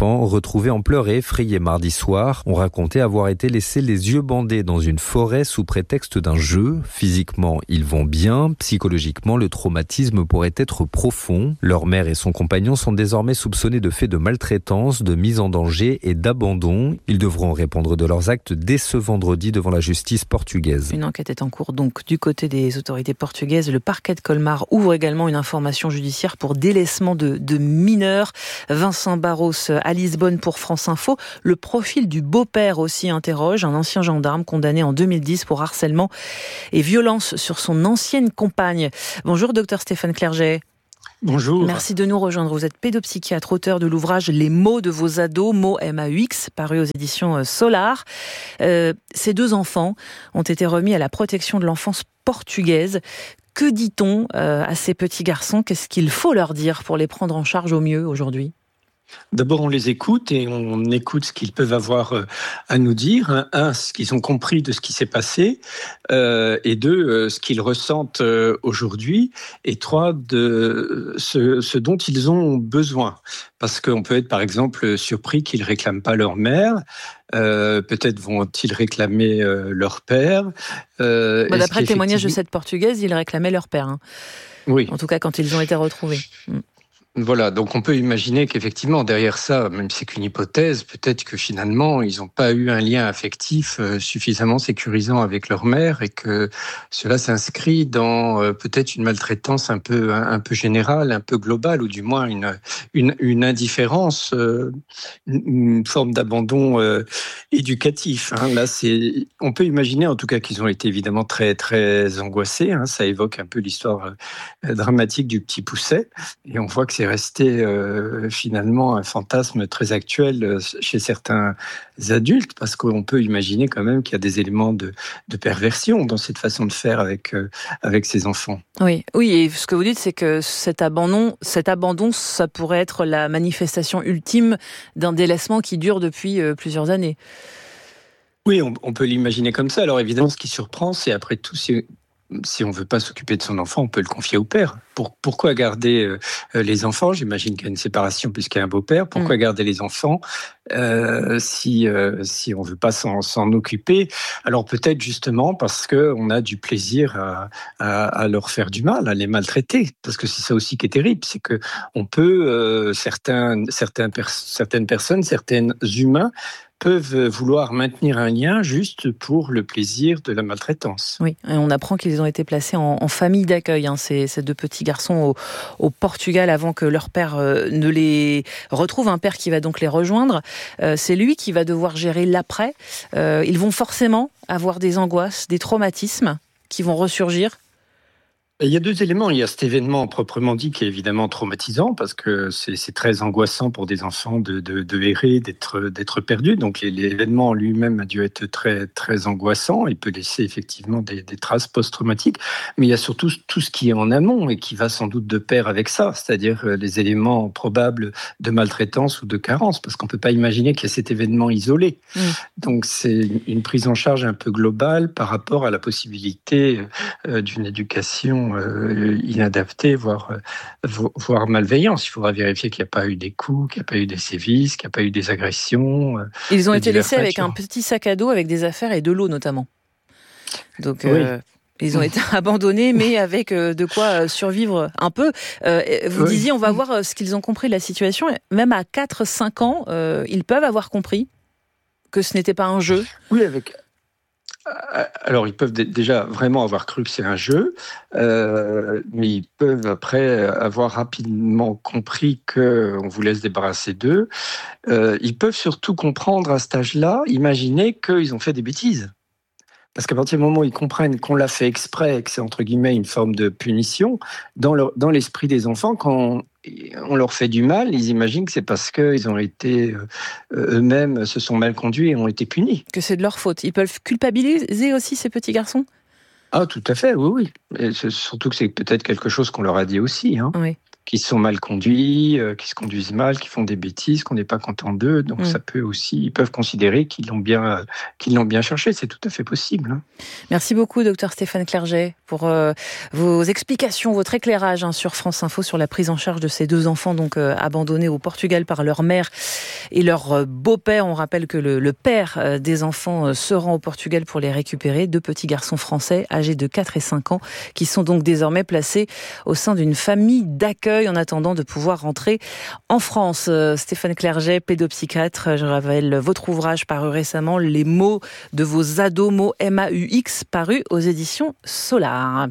Speaker 21: enfants, retrouvés en pleurs et effrayés mardi soir, ont raconté avoir été laissés les yeux bandés dans une forêt sous prétexte d'un jeu. Physiquement, ils vont bien. Psychologiquement, le traumatisme pourrait être profond. Leur mère et son compagnon sont désormais soupçonnés de faits de maltraitance, de mise en danger et d'abandon. Ils devront répondre de leurs actes dès ce vendredi devant la justice portugaise.
Speaker 1: Une enquête est en cours donc du côté des autorités portugaises. Le parquet de Colmar ouvre également une information judiciaire pour délaissement de mineurs. Vincent Barros à Lisbonne pour France Info. Le profil du beau-père aussi interroge. Un ancien gendarme condamné en 2010 pour harcèlement et violence sur son ancienne compagne. Bonjour docteur Stéphane Clerget.
Speaker 3: Bonjour.
Speaker 1: Merci de nous rejoindre. Vous êtes pédopsychiatre, auteur de l'ouvrage Les mots de vos ados, mots MAUX, paru aux éditions Solar. Ces deux enfants ont été remis à la protection de l'enfance portugaise. Que dit-on à ces petits garçons ? Qu'est-ce qu'il faut leur dire pour les prendre en charge au mieux aujourd'hui ?
Speaker 3: D'abord, on les écoute et on écoute ce qu'ils peuvent avoir à nous dire. Un, ce qu'ils ont compris de ce qui s'est passé. Et deux, ce qu'ils ressentent aujourd'hui. Et trois, de ce dont ils ont besoin. Parce qu'on peut être, par exemple, surpris qu'ils ne réclament pas leur mère. Peut-être vont-ils réclamer leur père.
Speaker 1: D'après le témoignage de cette Portugaise, ils réclamaient leur père. Hein.
Speaker 3: Oui.
Speaker 1: En tout cas, quand ils ont été retrouvés.
Speaker 3: Voilà, donc on peut imaginer qu'effectivement, derrière ça, même si c'est qu'une hypothèse, peut-être que finalement, ils n'ont pas eu un lien affectif suffisamment sécurisant avec leur mère et que cela s'inscrit dans peut-être une maltraitance un peu générale, un peu globale, ou du moins une indifférence, une forme d'abandon éducatif. Hein. Là, on peut imaginer en tout cas qu'ils ont été évidemment très, très angoissés. Hein. Ça évoque un peu l'histoire dramatique du petit Pousset. Et on voit que c'est resté finalement un fantasme très actuel chez certains adultes, parce qu'on peut imaginer quand même qu'il y a des éléments de perversion dans cette façon de faire avec ces enfants.
Speaker 1: Oui, et ce que vous dites, c'est que cet abandon, ça pourrait être la manifestation ultime d'un délaissement qui dure depuis plusieurs années.
Speaker 3: Oui, on peut l'imaginer comme ça. Alors évidemment, ce qui surprend, c'est après tout, si on ne veut pas s'occuper de son enfant, on peut le confier au père. Pourquoi garder les enfants ? J'imagine qu'il y a une séparation puisqu'il y a un beau-père. Pourquoi garder les enfants si on ne veut pas s'en occuper ? Alors peut-être justement parce qu'on a du plaisir à leur faire du mal, à les maltraiter. Parce que c'est ça aussi qui est terrible, c'est qu'on peut, certaines personnes, certains humains, peuvent vouloir maintenir un lien juste pour le plaisir de la maltraitance.
Speaker 1: Oui, et on apprend qu'ils ont été placés en famille d'accueil, hein, ces deux petits garçons au Portugal avant que leur père ne les retrouve, un père qui va donc les rejoindre. C'est lui qui va devoir gérer l'après. Ils vont forcément avoir des angoisses, des traumatismes qui vont ressurgir.
Speaker 3: Il y a deux éléments. Il y a cet événement proprement dit qui est évidemment traumatisant parce que c'est très angoissant pour des enfants de errer, d'être perdus. Donc l'événement en lui-même a dû être très, très angoissant. Il peut laisser effectivement des traces post-traumatiques. Mais il y a surtout tout ce qui est en amont et qui va sans doute de pair avec ça, c'est-à-dire les éléments probables de maltraitance ou de carence, parce qu'on ne peut pas imaginer qu'il y a cet événement isolé. Donc c'est une prise en charge un peu globale par rapport à la possibilité d'une éducation inadaptée, voire malveillance. Il faudra vérifier qu'il n'y a pas eu des coups, qu'il n'y a pas eu des sévices, qu'il n'y a pas eu des agressions.
Speaker 1: Ils ont été laissés avec un petit sac à dos avec des affaires et de l'eau notamment. Donc ils ont été abandonnés, mais avec de quoi survivre un peu. Vous disiez, on va voir ce qu'ils ont compris de la situation. Même à 4-5 ans, ils peuvent avoir compris que ce n'était pas un jeu.
Speaker 3: Oui, alors, ils peuvent déjà vraiment avoir cru que c'est un jeu, mais ils peuvent après avoir rapidement compris qu'on vous laisse débarrasser d'eux. Ils peuvent surtout comprendre à cet âge-là, imaginer qu'ils ont fait des bêtises. Parce qu'à partir du moment où ils comprennent qu'on l'a fait exprès, que c'est entre guillemets une forme de punition, dans l'esprit des enfants, quand on leur fait du mal, ils imaginent que c'est parce qu'ils ont été eux-mêmes se sont mal conduits et ont été punis.
Speaker 1: Que c'est de leur faute. Ils peuvent culpabiliser aussi ces petits garçons ?
Speaker 3: Ah, tout à fait, oui. Et surtout que c'est peut-être quelque chose qu'on leur a dit aussi. Hein.
Speaker 1: Oui.
Speaker 3: qui sont mal conduits, qui se conduisent mal, qui font des bêtises, qu'on n'est pas content d'eux. Donc ça peut aussi, ils peuvent considérer qu'ils l'ont bien cherché. C'est tout à fait possible.
Speaker 1: Merci beaucoup, docteur Stéphane Clerget, pour vos explications, votre éclairage sur France Info sur la prise en charge de ces 2 enfants donc abandonnés au Portugal par leur mère et leur beau-père. On rappelle que le père des enfants se rend au Portugal pour les récupérer. 2 petits garçons français âgés de 4 et 5 ans qui sont donc désormais placés au sein d'une famille d'accueil en attendant de pouvoir rentrer en France. Stéphane Clerget, pédopsychiatre, je rappelle votre ouvrage paru récemment, Les mots de vos ados, mots MAUX, paru aux éditions Solar.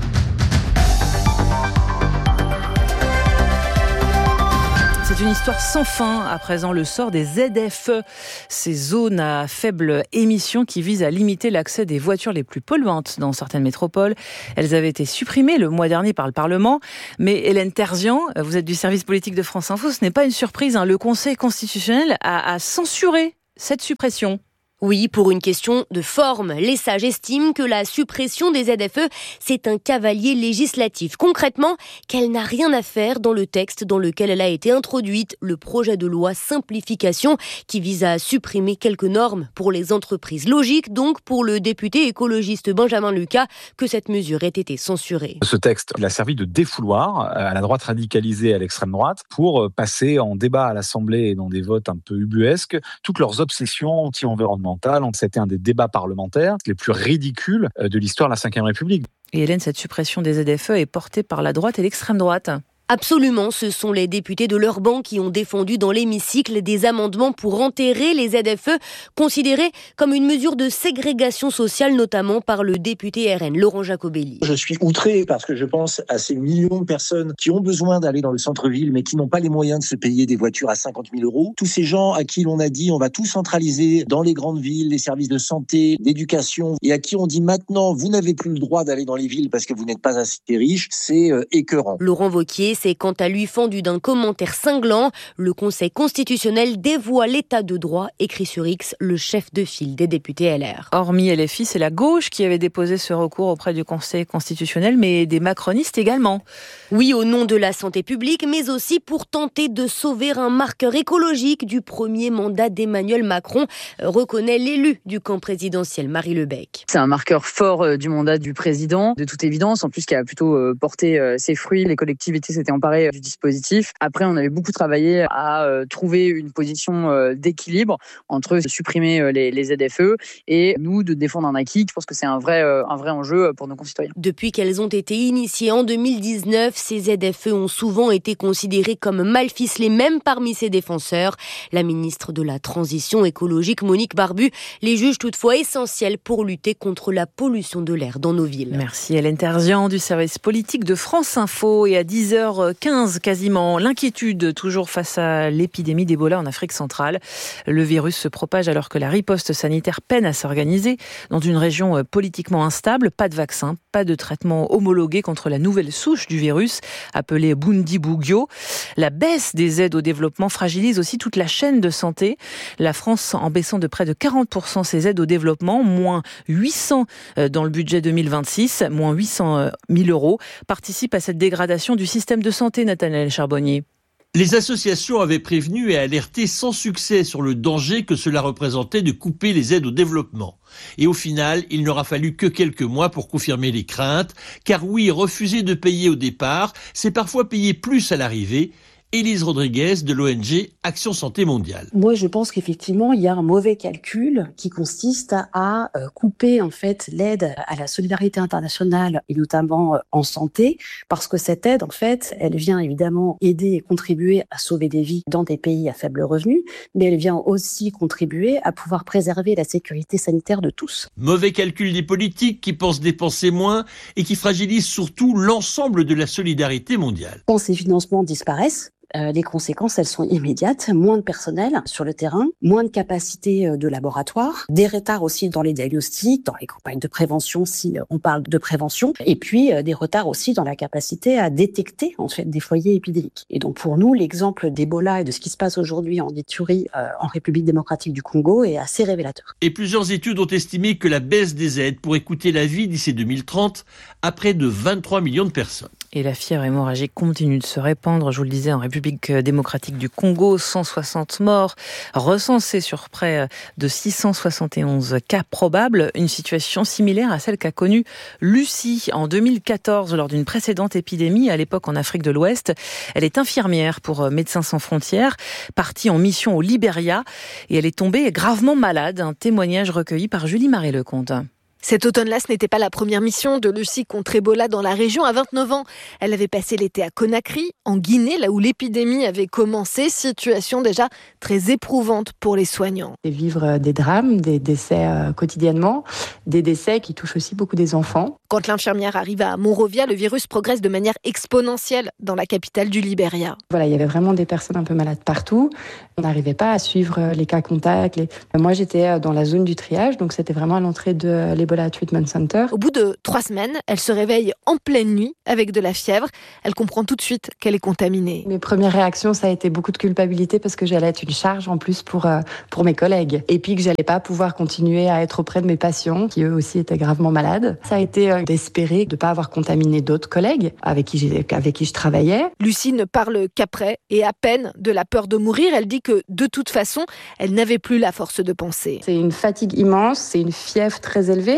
Speaker 1: C'est une histoire sans fin, à présent, le sort des ZFE, ces zones à faible émission qui visent à limiter l'accès des voitures les plus polluantes dans certaines métropoles. Elles avaient été supprimées le mois dernier par le Parlement, mais Hélène Terzian, vous êtes du service politique de France Info, ce n'est pas une surprise, le Conseil constitutionnel a censuré cette suppression.
Speaker 20: Oui, pour une question de forme. Les sages estiment que la suppression des ZFE, c'est un cavalier législatif. Concrètement, qu'elle n'a rien à faire dans le texte dans lequel elle a été introduite, le projet de loi simplification qui vise à supprimer quelques normes pour les entreprises. Logique donc pour le député écologiste Benjamin Lucas que cette mesure ait été censurée.
Speaker 2: Ce texte, il a servi de défouloir à la droite radicalisée et à l'extrême droite pour passer en débat à l'Assemblée et dans des votes un peu ubuesques toutes leurs obsessions anti-environnementales. C'était un des débats parlementaires les plus ridicules de l'histoire de la Ve République.
Speaker 1: Et Hélène, cette suppression des ZFE est portée par la droite et l'extrême droite.
Speaker 20: Absolument, ce sont les députés de leur banc qui ont défendu dans l'hémicycle des amendements pour enterrer les ZFE, considérés comme une mesure de ségrégation sociale, notamment par le député RN, Laurent Jacobelli.
Speaker 22: Je suis outré parce que je pense à ces millions de personnes qui ont besoin d'aller dans le centre-ville, mais qui n'ont pas les moyens de se payer des voitures à 50 000 €. Tous ces gens à qui l'on a dit on va tout centraliser dans les grandes villes, les services de santé, d'éducation, et à qui on dit maintenant vous n'avez plus le droit d'aller dans les villes parce que vous n'êtes pas assez riche, c'est écœurant.
Speaker 20: Laurent Wauquiez s'est quant à lui fendu d'un commentaire cinglant. Le Conseil constitutionnel dévoie l'état de droit, écrit sur X le chef de file des députés LR.
Speaker 1: Hormis LFI, c'est la gauche qui avait déposé ce recours auprès du Conseil constitutionnel, mais des macronistes également.
Speaker 20: Oui, au nom de la santé publique, mais aussi pour tenter de sauver un marqueur écologique du premier mandat d'Emmanuel Macron, reconnaît l'élu du camp présidentiel, Marie Lebec.
Speaker 23: C'est un marqueur fort du mandat du président, de toute évidence, en plus qui a plutôt porté ses fruits. Les collectivités s'étaient emparées du dispositif. Après, on avait beaucoup travaillé à trouver une position d'équilibre entre supprimer les ZFE et nous de défendre un acquis. Je pense que c'est un vrai enjeu pour nos concitoyens.
Speaker 20: Depuis qu'elles ont été initiées en 2019, ces ZFE ont souvent été considérées comme mal ficelées, même parmi ses défenseurs. La ministre de la Transition écologique, Monique Barbu, les juge toutefois essentiels pour lutter contre la pollution de l'air dans nos villes.
Speaker 1: Merci Hélène Terzian du service politique de France Info. Et à 10h15 quasiment, l'inquiétude toujours face à l'épidémie d'Ebola en Afrique centrale. Le virus se propage alors que la riposte sanitaire peine à s'organiser dans une région politiquement instable. Pas de vaccin, pas de traitement homologué contre la nouvelle souche du virus appelée Bundibugyo. La baisse des aides au développement fragilise aussi toute la chaîne de santé. La France, en baissant de près de 40% ses aides au développement, moins 800 dans le budget 2026, moins 800 000 €, participe à cette dégradation du système de santé, Nathanaël Charbonnier.
Speaker 24: Les associations avaient prévenu et alerté sans succès sur le danger que cela représentait de couper les aides au développement. Et au final, il n'aura fallu que quelques mois pour confirmer les craintes, car oui, refuser de payer au départ, c'est parfois payer plus à l'arrivée. Élise Rodriguez de l'ONG Action Santé Mondiale.
Speaker 25: Moi, je pense qu'effectivement, il y a un mauvais calcul qui consiste à couper en fait l'aide à la solidarité internationale et notamment en santé, parce que cette aide, en fait, elle vient évidemment aider et contribuer à sauver des vies dans des pays à faible revenu, mais elle vient aussi contribuer à pouvoir préserver la sécurité sanitaire de tous.
Speaker 24: Mauvais calcul des politiques qui pensent dépenser moins et qui fragilisent surtout l'ensemble de la solidarité mondiale.
Speaker 25: Quand ces financements disparaissent, les conséquences, elles sont immédiates. Moins de personnel sur le terrain, moins de capacité de laboratoire, des retards aussi dans les diagnostics, dans les campagnes de prévention si on parle de prévention, et puis des retards aussi dans la capacité à détecter en fait des foyers épidémiques. Et donc pour nous, l'exemple d'Ebola et de ce qui se passe aujourd'hui en Ituri, en République démocratique du Congo, est assez révélateur.
Speaker 24: Et plusieurs études ont estimé que la baisse des aides pourrait coûter la vie d'ici 2030 à près de 23 millions de personnes.
Speaker 1: Et la fièvre hémorragique continue de se répandre, je vous le disais, en République démocratique du Congo, 160 morts recensés sur près de 671 cas probables, une situation similaire à celle qu'a connue Lucie en 2014 lors d'une précédente épidémie, à l'époque en Afrique de l'Ouest. Elle est infirmière pour Médecins sans frontières, partie en mission au Libéria, et elle est tombée gravement malade, un témoignage recueilli par Julie Marie-Lecomte.
Speaker 4: Cet automne-là, ce n'était pas la première mission de Lucie contre Ebola dans la région. À 29 ans, elle avait passé l'été à Conakry, en Guinée, là où l'épidémie avait commencé. Situation déjà très éprouvante pour les soignants.
Speaker 5: Et vivre des drames, des décès quotidiennement, des décès qui touchent aussi beaucoup des enfants.
Speaker 4: Quand l'infirmière arrive à Monrovia, le virus progresse de manière exponentielle dans la capitale du Libéria.
Speaker 5: Voilà, il y avait vraiment des personnes un peu malades partout. On n'arrivait pas à suivre les cas contacts. Moi, j'étais dans la zone du triage, donc c'était vraiment à l'entrée de l'Ebola Treatment Center.
Speaker 4: Au bout de 3 semaines, elle se réveille en pleine nuit avec de la fièvre. Elle comprend tout de suite qu'elle est contaminée.
Speaker 5: Mes premières réactions, ça a été beaucoup de culpabilité parce que j'allais être une charge en plus pour mes collègues. Et puis que j'allais pas pouvoir continuer à être auprès de mes patients qui eux aussi étaient gravement malades. Ça a été d'espérer de ne pas avoir contaminé d'autres collègues avec qui je travaillais.
Speaker 4: Lucie ne parle qu'après et à peine de la peur de mourir. Elle dit que de toute façon, elle n'avait plus la force de penser.
Speaker 5: C'est une fatigue immense, c'est une fièvre très élevée.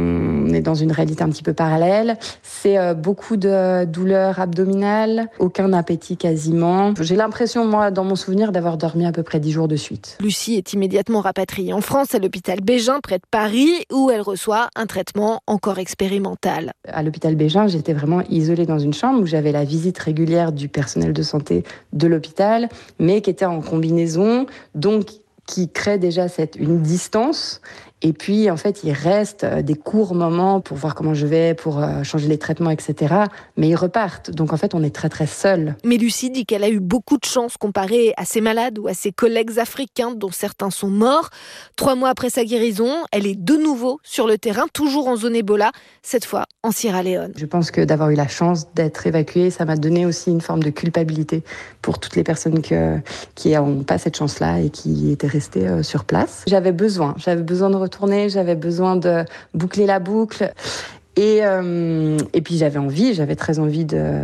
Speaker 5: On est dans une réalité un petit peu parallèle. C'est beaucoup de douleurs abdominales, aucun appétit quasiment. J'ai l'impression, moi, dans mon souvenir, d'avoir dormi à peu près 10 jours de suite.
Speaker 4: Lucie est immédiatement rapatriée en France à l'hôpital Bégin, près de Paris, où elle reçoit un traitement encore expérimental.
Speaker 5: À l'hôpital Bégin, j'étais vraiment isolée dans une chambre où j'avais la visite régulière du personnel de santé de l'hôpital, mais qui était en combinaison, donc qui crée déjà une distance. Et puis, en fait, il reste des courts moments pour voir comment je vais, pour changer les traitements, etc. Mais ils repartent. Donc, en fait, on est très, très seuls.
Speaker 4: Mais Lucie dit qu'elle a eu beaucoup de chance comparée à ses malades ou à ses collègues africains, dont certains sont morts. 3 mois après sa guérison, elle est de nouveau sur le terrain, toujours en zone Ebola, cette fois en Sierra Leone.
Speaker 5: Je pense que d'avoir eu la chance d'être évacuée, ça m'a donné aussi une forme de culpabilité pour toutes les personnes qui n'ont pas cette chance-là et qui étaient restées sur place. J'avais besoin de retourner, j'avais besoin de boucler la boucle et puis j'avais très envie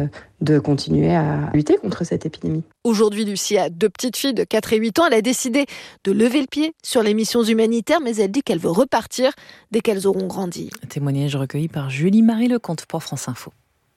Speaker 5: de continuer à lutter contre cette épidémie.
Speaker 4: Aujourd'hui, Lucie a 2 petites filles de 4 et 8 ans. Elle a décidé de lever le pied sur les missions humanitaires, mais elle dit qu'elle veut repartir dès qu'elles auront grandi.
Speaker 1: Un témoignage recueilli par Julie Marie-Lecomte pour France Info.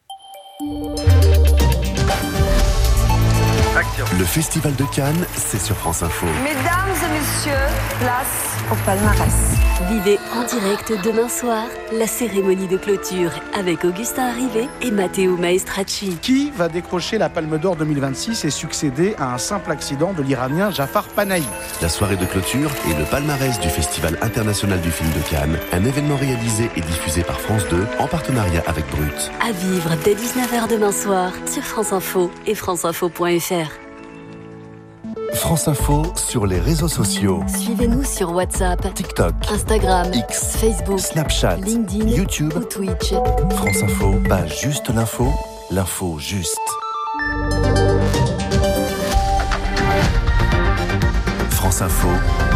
Speaker 19: Le Festival de Cannes, c'est sur France Info.
Speaker 6: Mesdames et messieurs, place au palmarès.
Speaker 14: Vivez en direct demain soir la cérémonie de clôture avec Augustin Arrivé et Matteo Maestracci.
Speaker 8: Qui va décrocher la Palme d'Or 2026 et succéder à un simple accident de l'Iranien Jafar Panahi?
Speaker 19: La soirée de clôture et le palmarès du Festival international du film de Cannes, un événement réalisé et diffusé par France 2 en partenariat avec Brut.
Speaker 14: À vivre dès 19h demain soir sur France Info et franceinfo.fr.
Speaker 19: France Info sur les réseaux sociaux.
Speaker 14: Suivez-nous sur WhatsApp,
Speaker 19: TikTok,
Speaker 14: Instagram,
Speaker 19: X,
Speaker 14: Facebook,
Speaker 19: Snapchat,
Speaker 14: LinkedIn,
Speaker 19: YouTube
Speaker 14: ou Twitch.
Speaker 19: France Info, pas juste l'info, l'info juste. France Info,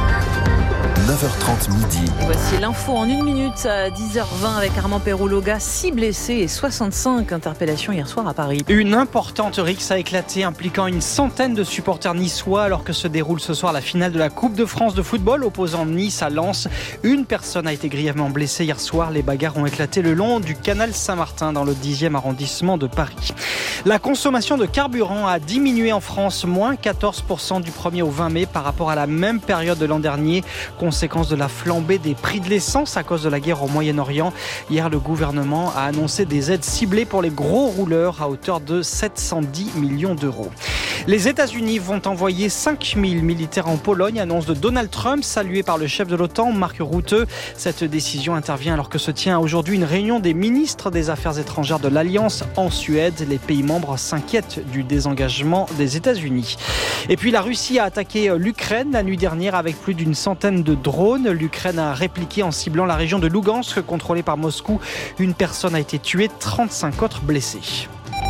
Speaker 19: 9h30 midi.
Speaker 1: Et voici l'info en 1 minute à 10h20 avec Armand Perroulloga. 6 blessés et 65 interpellations hier soir à Paris.
Speaker 7: Une importante rixe a éclaté impliquant une centaine de supporters niçois alors que se déroule ce soir la finale de la Coupe de France de football opposant Nice à Lens. Une personne a été grièvement blessée hier soir. Les bagarres ont éclaté le long du canal Saint-Martin dans le 10e arrondissement de Paris. La consommation de carburant a diminué en France, moins 14% du 1er au 20 mai par rapport à la même période de l'an dernier. Conséquence de la flambée des prix de l'essence à cause de la guerre au Moyen-Orient. Hier, le gouvernement a annoncé des aides ciblées pour les gros rouleurs à hauteur de 710 millions d'euros. Les États-Unis vont envoyer 5000 militaires en Pologne, annonce de Donald Trump, saluée par le chef de l'OTAN, Mark Rutte. Cette décision intervient alors que se tient aujourd'hui une réunion des ministres des Affaires étrangères de l'Alliance en Suède. Les pays membres s'inquiètent du désengagement des États-Unis. Et puis la Russie a attaqué l'Ukraine la nuit dernière avec plus d'une centaine de drones. L'Ukraine a répliqué en ciblant la région de Lugansk, contrôlée par Moscou. Une personne a été tuée, 35 autres blessés.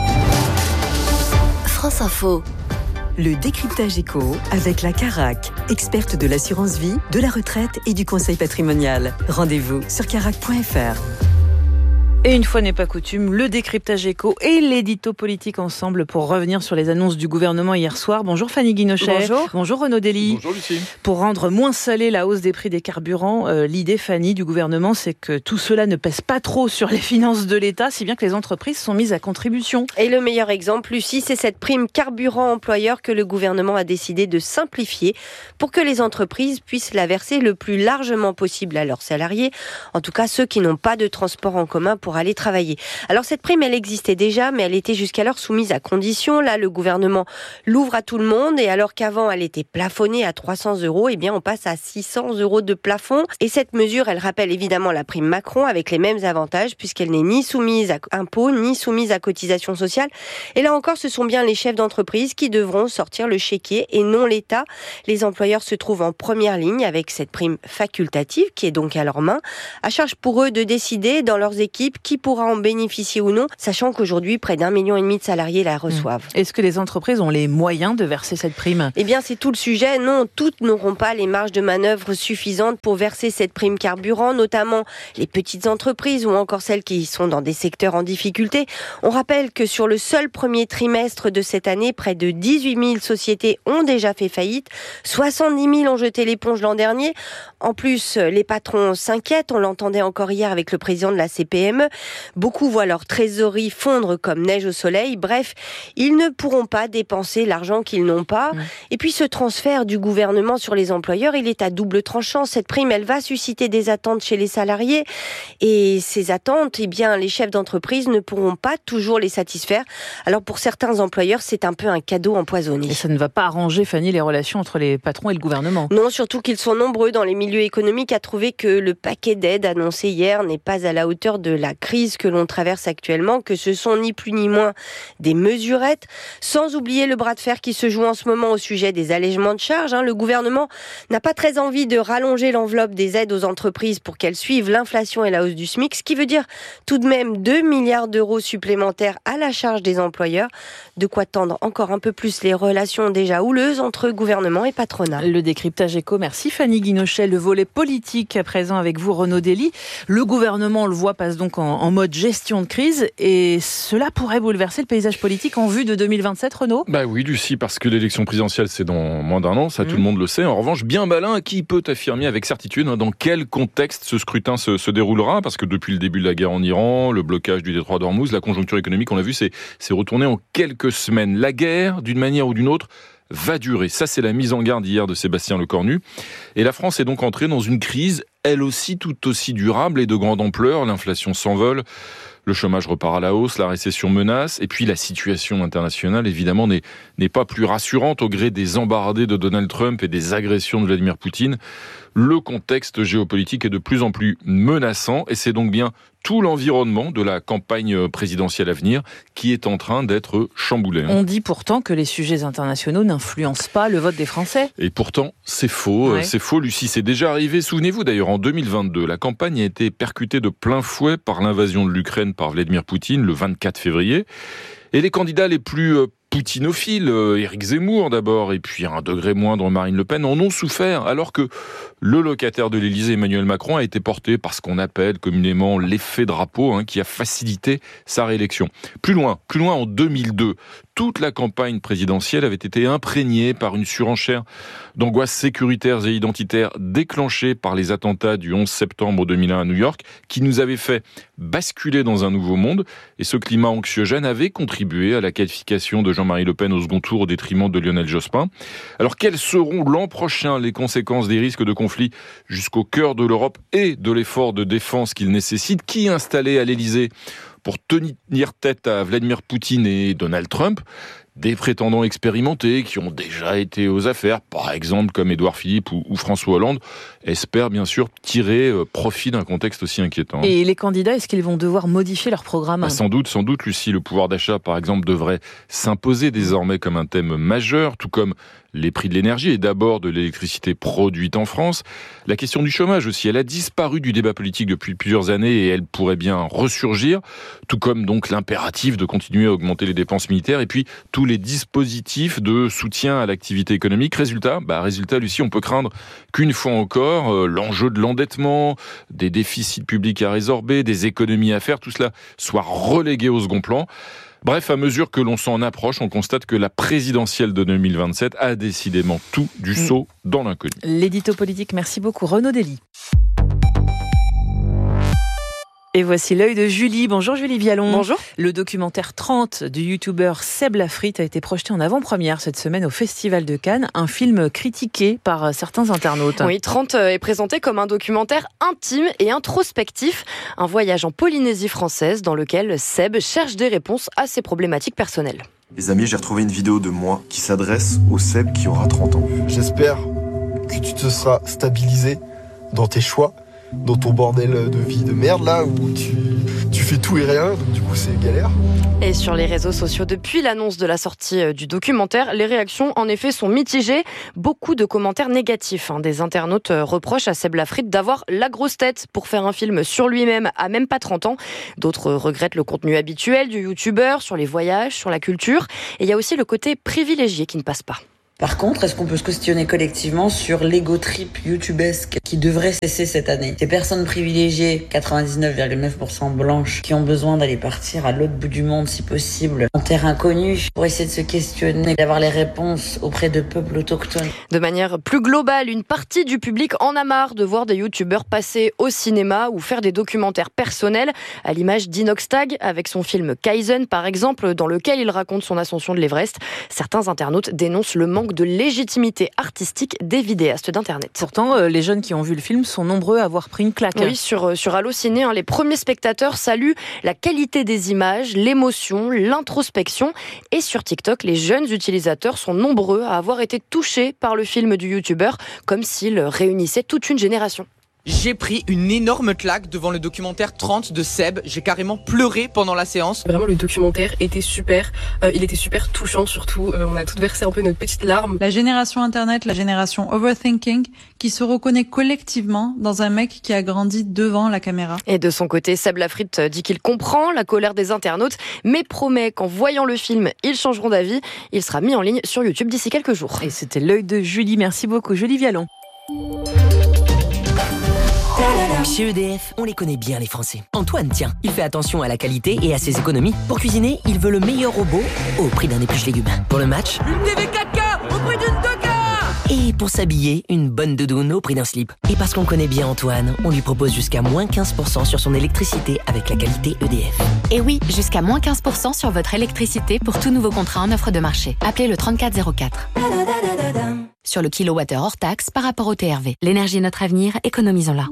Speaker 14: France Info.
Speaker 16: Le décryptage éco avec la Carac, experte de l'assurance vie, de la retraite et du conseil patrimonial. Rendez-vous sur carac.fr.
Speaker 1: Et une fois n'est pas coutume, le décryptage éco et l'édito politique ensemble pour revenir sur les annonces du gouvernement hier soir. Bonjour Fanny Guinochet.
Speaker 9: Bonjour.
Speaker 1: Bonjour Renaud Dely.
Speaker 9: Bonjour Lucie.
Speaker 1: Pour rendre moins salée la hausse des prix des carburants, l'idée, Fanny, du gouvernement, c'est que tout cela ne pèse pas trop sur les finances de l'État, si bien que les entreprises sont mises à contribution.
Speaker 9: Et le meilleur exemple, Lucie, c'est cette prime carburant employeur que le gouvernement a décidé de simplifier pour que les entreprises puissent la verser le plus largement possible à leurs salariés, en tout cas ceux qui n'ont pas de transport en commun pour aller travailler. Alors cette prime, elle existait déjà, mais elle était jusqu'alors soumise à conditions. Là, le gouvernement l'ouvre à tout le monde, et alors qu'avant, elle était plafonnée à 300 €, eh bien on passe à 600 € de plafond. Et cette mesure, elle rappelle évidemment la prime Macron, avec les mêmes avantages, puisqu'elle n'est ni soumise à impôts, ni soumise à cotisations sociales. Et là encore, ce sont bien les chefs d'entreprise qui devront sortir le chéquier, et non l'État. Les employeurs se trouvent en première ligne avec cette prime facultative, qui est donc à leurs mains. À charge pour eux de décider dans leurs équipes qui pourra en bénéficier ou non, sachant qu'aujourd'hui, près d'1,5 million de salariés la reçoivent.
Speaker 1: Est-ce que les entreprises ont les moyens de verser cette prime ?
Speaker 9: Eh bien, c'est tout le sujet. Non, toutes n'auront pas les marges de manœuvre suffisantes pour verser cette prime carburant, notamment les petites entreprises ou encore celles qui sont dans des secteurs en difficulté. On rappelle que sur le seul premier trimestre de cette année, près de 18 000 sociétés ont déjà fait faillite. 70 000 ont jeté l'éponge l'an dernier. En plus, les patrons s'inquiètent. On l'entendait encore hier avec le président de la CPME. Beaucoup voient leur trésorerie fondre comme neige au soleil. Bref, ils ne pourront pas dépenser l'argent qu'ils n'ont pas. Et puis ce transfert du gouvernement sur les employeurs, il est à double tranchant. Cette prime, elle va susciter des attentes chez les salariés. Et ces attentes, eh bien, les chefs d'entreprise ne pourront pas toujours les satisfaire. Alors pour certains employeurs, c'est un peu un cadeau empoisonné.
Speaker 1: Et ça ne va pas arranger, Fanny, les relations entre les patrons et le gouvernement.
Speaker 9: Non, surtout qu'ils sont nombreux dans les milieux économiques à trouver que le paquet d'aide annoncé hier n'est pas à la hauteur de la crise que l'on traverse actuellement, que ce sont ni plus ni moins des mesurettes, sans oublier le bras de fer qui se joue en ce moment au sujet des allègements de charges. Le gouvernement n'a pas très envie de rallonger l'enveloppe des aides aux entreprises pour qu'elles suivent l'inflation et la hausse du SMIC, ce qui veut dire tout de même 2 milliards d'euros supplémentaires à la charge des employeurs, de quoi tendre encore un peu plus les relations déjà houleuses entre gouvernement et patronat.
Speaker 1: Le décryptage éco, merci Fanny Guinochet. Le volet politique à présent avec vous, Renaud Dely. Le gouvernement, on le voit, passe donc en mode gestion de crise, et cela pourrait bouleverser le paysage politique en vue de 2027, Renaud ?
Speaker 10: Bah oui, Lucie, parce que l'élection présidentielle, c'est dans moins d'1 an, ça tout le monde le sait. En revanche, bien malin, qui peut affirmer avec certitude dans quel contexte ce scrutin se déroulera ? Parce que depuis le début de la guerre en Iran, le blocage du détroit d'Ormuz, la conjoncture économique, on l'a vu, c'est retourné en quelques semaines. La guerre, d'une manière ou d'une autre, va durer. Ça, c'est la mise en garde hier de Sébastien Lecornu. Et la France est donc entrée dans une crise, elle aussi tout aussi durable et de grande ampleur. L'inflation s'envole, le chômage repart à la hausse, la récession menace, et puis la situation internationale, évidemment, n'est pas plus rassurante au gré des embardées de Donald Trump et des agressions de Vladimir Poutine. Le contexte géopolitique est de plus en plus menaçant, et c'est donc bien tout l'environnement de la campagne présidentielle à venir qui est en train d'être chamboulé.
Speaker 1: On dit pourtant que les sujets internationaux n'influencent pas le vote des Français.
Speaker 10: Et pourtant, c'est faux.
Speaker 1: Ouais.
Speaker 10: C'est faux, Lucie. C'est déjà arrivé. Souvenez-vous d'ailleurs, en 2022, la campagne a été percutée de plein fouet par l'invasion de l'Ukraine par Vladimir Poutine le 24 février. Et les candidats les plus poutinophiles, Éric Zemmour d'abord, et puis à un degré moindre Marine Le Pen, en ont souffert, alors que le locataire de l'Élysée, Emmanuel Macron, a été porté par ce qu'on appelle communément l'effet drapeau, qui a facilité sa réélection. Plus loin, en 2002, toute la campagne présidentielle avait été imprégnée par une surenchère d'angoisses sécuritaires et identitaires déclenchées par les attentats du 11 septembre 2001 à New York, qui nous avaient fait basculer dans un nouveau monde. Et ce climat anxiogène avait contribué à la qualification de Jean-Marie Le Pen au second tour au détriment de Lionel Jospin. Alors quelles seront l'an prochain les conséquences des risques de conflit jusqu'au cœur de l'Europe et de l'effort de défense qu'il nécessite ? Qui installé à l'Élysée pour tenir tête à Vladimir Poutine et Donald Trump? Des prétendants expérimentés qui ont déjà été aux affaires, par exemple comme Édouard Philippe ou François Hollande, espèrent bien sûr tirer profit d'un contexte aussi inquiétant.
Speaker 1: Et les candidats, est-ce qu'ils vont devoir modifier leur programme ?
Speaker 10: Sans doute, Lucie. Le pouvoir d'achat, par exemple, devrait s'imposer désormais comme un thème majeur, tout comme les prix de l'énergie et d'abord de l'électricité produite en France. La question du chômage aussi, elle a disparu du débat politique depuis plusieurs années et elle pourrait bien ressurgir, tout comme donc l'impératif de continuer à augmenter les dépenses militaires et puis tous les dispositifs de soutien à l'activité économique. Résultat, Lucie, on peut craindre qu'une fois encore, l'enjeu de l'endettement, des déficits publics à résorber, des économies à faire, tout cela soit relégué au second plan. Bref, à mesure que l'on s'en approche, on constate que la présidentielle de 2027 a décidément tout du saut dans l'inconnu.
Speaker 1: L'édito politique, merci beaucoup. Renaud Dely. Et voici l'œil de Julie. Bonjour Julie Vialon.
Speaker 11: Bonjour.
Speaker 1: Le documentaire 30 du youtubeur Seb Lafrite a été projeté en avant-première cette semaine au Festival de Cannes, un film critiqué par certains internautes.
Speaker 11: Oui, 30 est présenté comme un documentaire intime et introspectif, un voyage en Polynésie française dans lequel Seb cherche des réponses à ses problématiques personnelles.
Speaker 12: Les amis, j'ai retrouvé une vidéo de moi qui s'adresse au Seb qui aura 30 ans.
Speaker 13: J'espère que tu te seras stabilisé dans tes choix, dans ton bordel de vie de merde là où tu fais tout et rien, donc du coup c'est galère.
Speaker 11: Et sur les réseaux sociaux, depuis l'annonce de la sortie du documentaire, les réactions en effet sont mitigées. Beaucoup de commentaires négatifs. Des internautes reprochent à Seb Lafrite d'avoir la grosse tête pour faire un film sur lui-même à même pas 30 ans. D'autres regrettent le contenu habituel du youtubeur sur les voyages, sur la culture. Et il y a aussi le côté privilégié qui ne passe pas.
Speaker 15: Par contre, est-ce qu'on peut se questionner collectivement sur l'ego trip youtubesque qui devrait cesser cette année? Ces personnes privilégiées, 99,9% blanches, qui ont besoin d'aller partir à l'autre bout du monde si possible, en terre inconnue, pour essayer de se questionner, d'avoir les réponses auprès de peuples autochtones.
Speaker 11: De manière plus globale, une partie du public en a marre de voir des youtubeurs passer au cinéma ou faire des documentaires personnels, à l'image d'Inoxtag, avec son film Kaizen par exemple, dans lequel il raconte son ascension de l'Everest. Certains internautes dénoncent le manque de légitimité artistique des vidéastes d'Internet.
Speaker 1: Pourtant, les jeunes qui ont vu le film sont nombreux à avoir pris une claque.
Speaker 11: Oui, sur Allociné, les premiers spectateurs saluent la qualité des images, l'émotion, l'introspection. Et sur TikTok, les jeunes utilisateurs sont nombreux à avoir été touchés par le film du youtubeur, comme s'il réunissait toute une génération.
Speaker 17: J'ai pris une énorme claque devant le documentaire 30 de Seb. J'ai carrément pleuré pendant la séance.
Speaker 26: Vraiment, le documentaire était super. Il était super touchant surtout. On a toutes versé un peu notre petite larme.
Speaker 27: La génération Internet, la génération overthinking, qui se reconnaît collectivement dans un mec qui a grandi devant la caméra.
Speaker 11: Et de son côté, Seb Lafrite dit qu'il comprend la colère des internautes, mais promet qu'en voyant le film, ils changeront d'avis. Il sera mis en ligne sur YouTube d'ici quelques jours.
Speaker 1: Et c'était l'œil de Julie. Merci beaucoup, Julie Vialon.
Speaker 28: Chez EDF, on les connaît bien les Français. Antoine, tiens, il fait attention à la qualité et à ses économies. Pour cuisiner, il veut le meilleur robot au prix d'un épluche légumes. Pour le match,
Speaker 17: une TV 4K au prix d'une 2K.
Speaker 28: Et pour s'habiller, une bonne doudoune au prix d'un slip. Et parce qu'on connaît bien Antoine, on lui propose jusqu'à moins 15% sur son électricité avec la qualité EDF.
Speaker 29: Et oui, jusqu'à moins 15% sur votre électricité pour tout nouveau contrat en offre de marché. Appelez le 3404. Sur le kilowattheure hors taxe par rapport au TRV. L'énergie est notre avenir, économisons-la.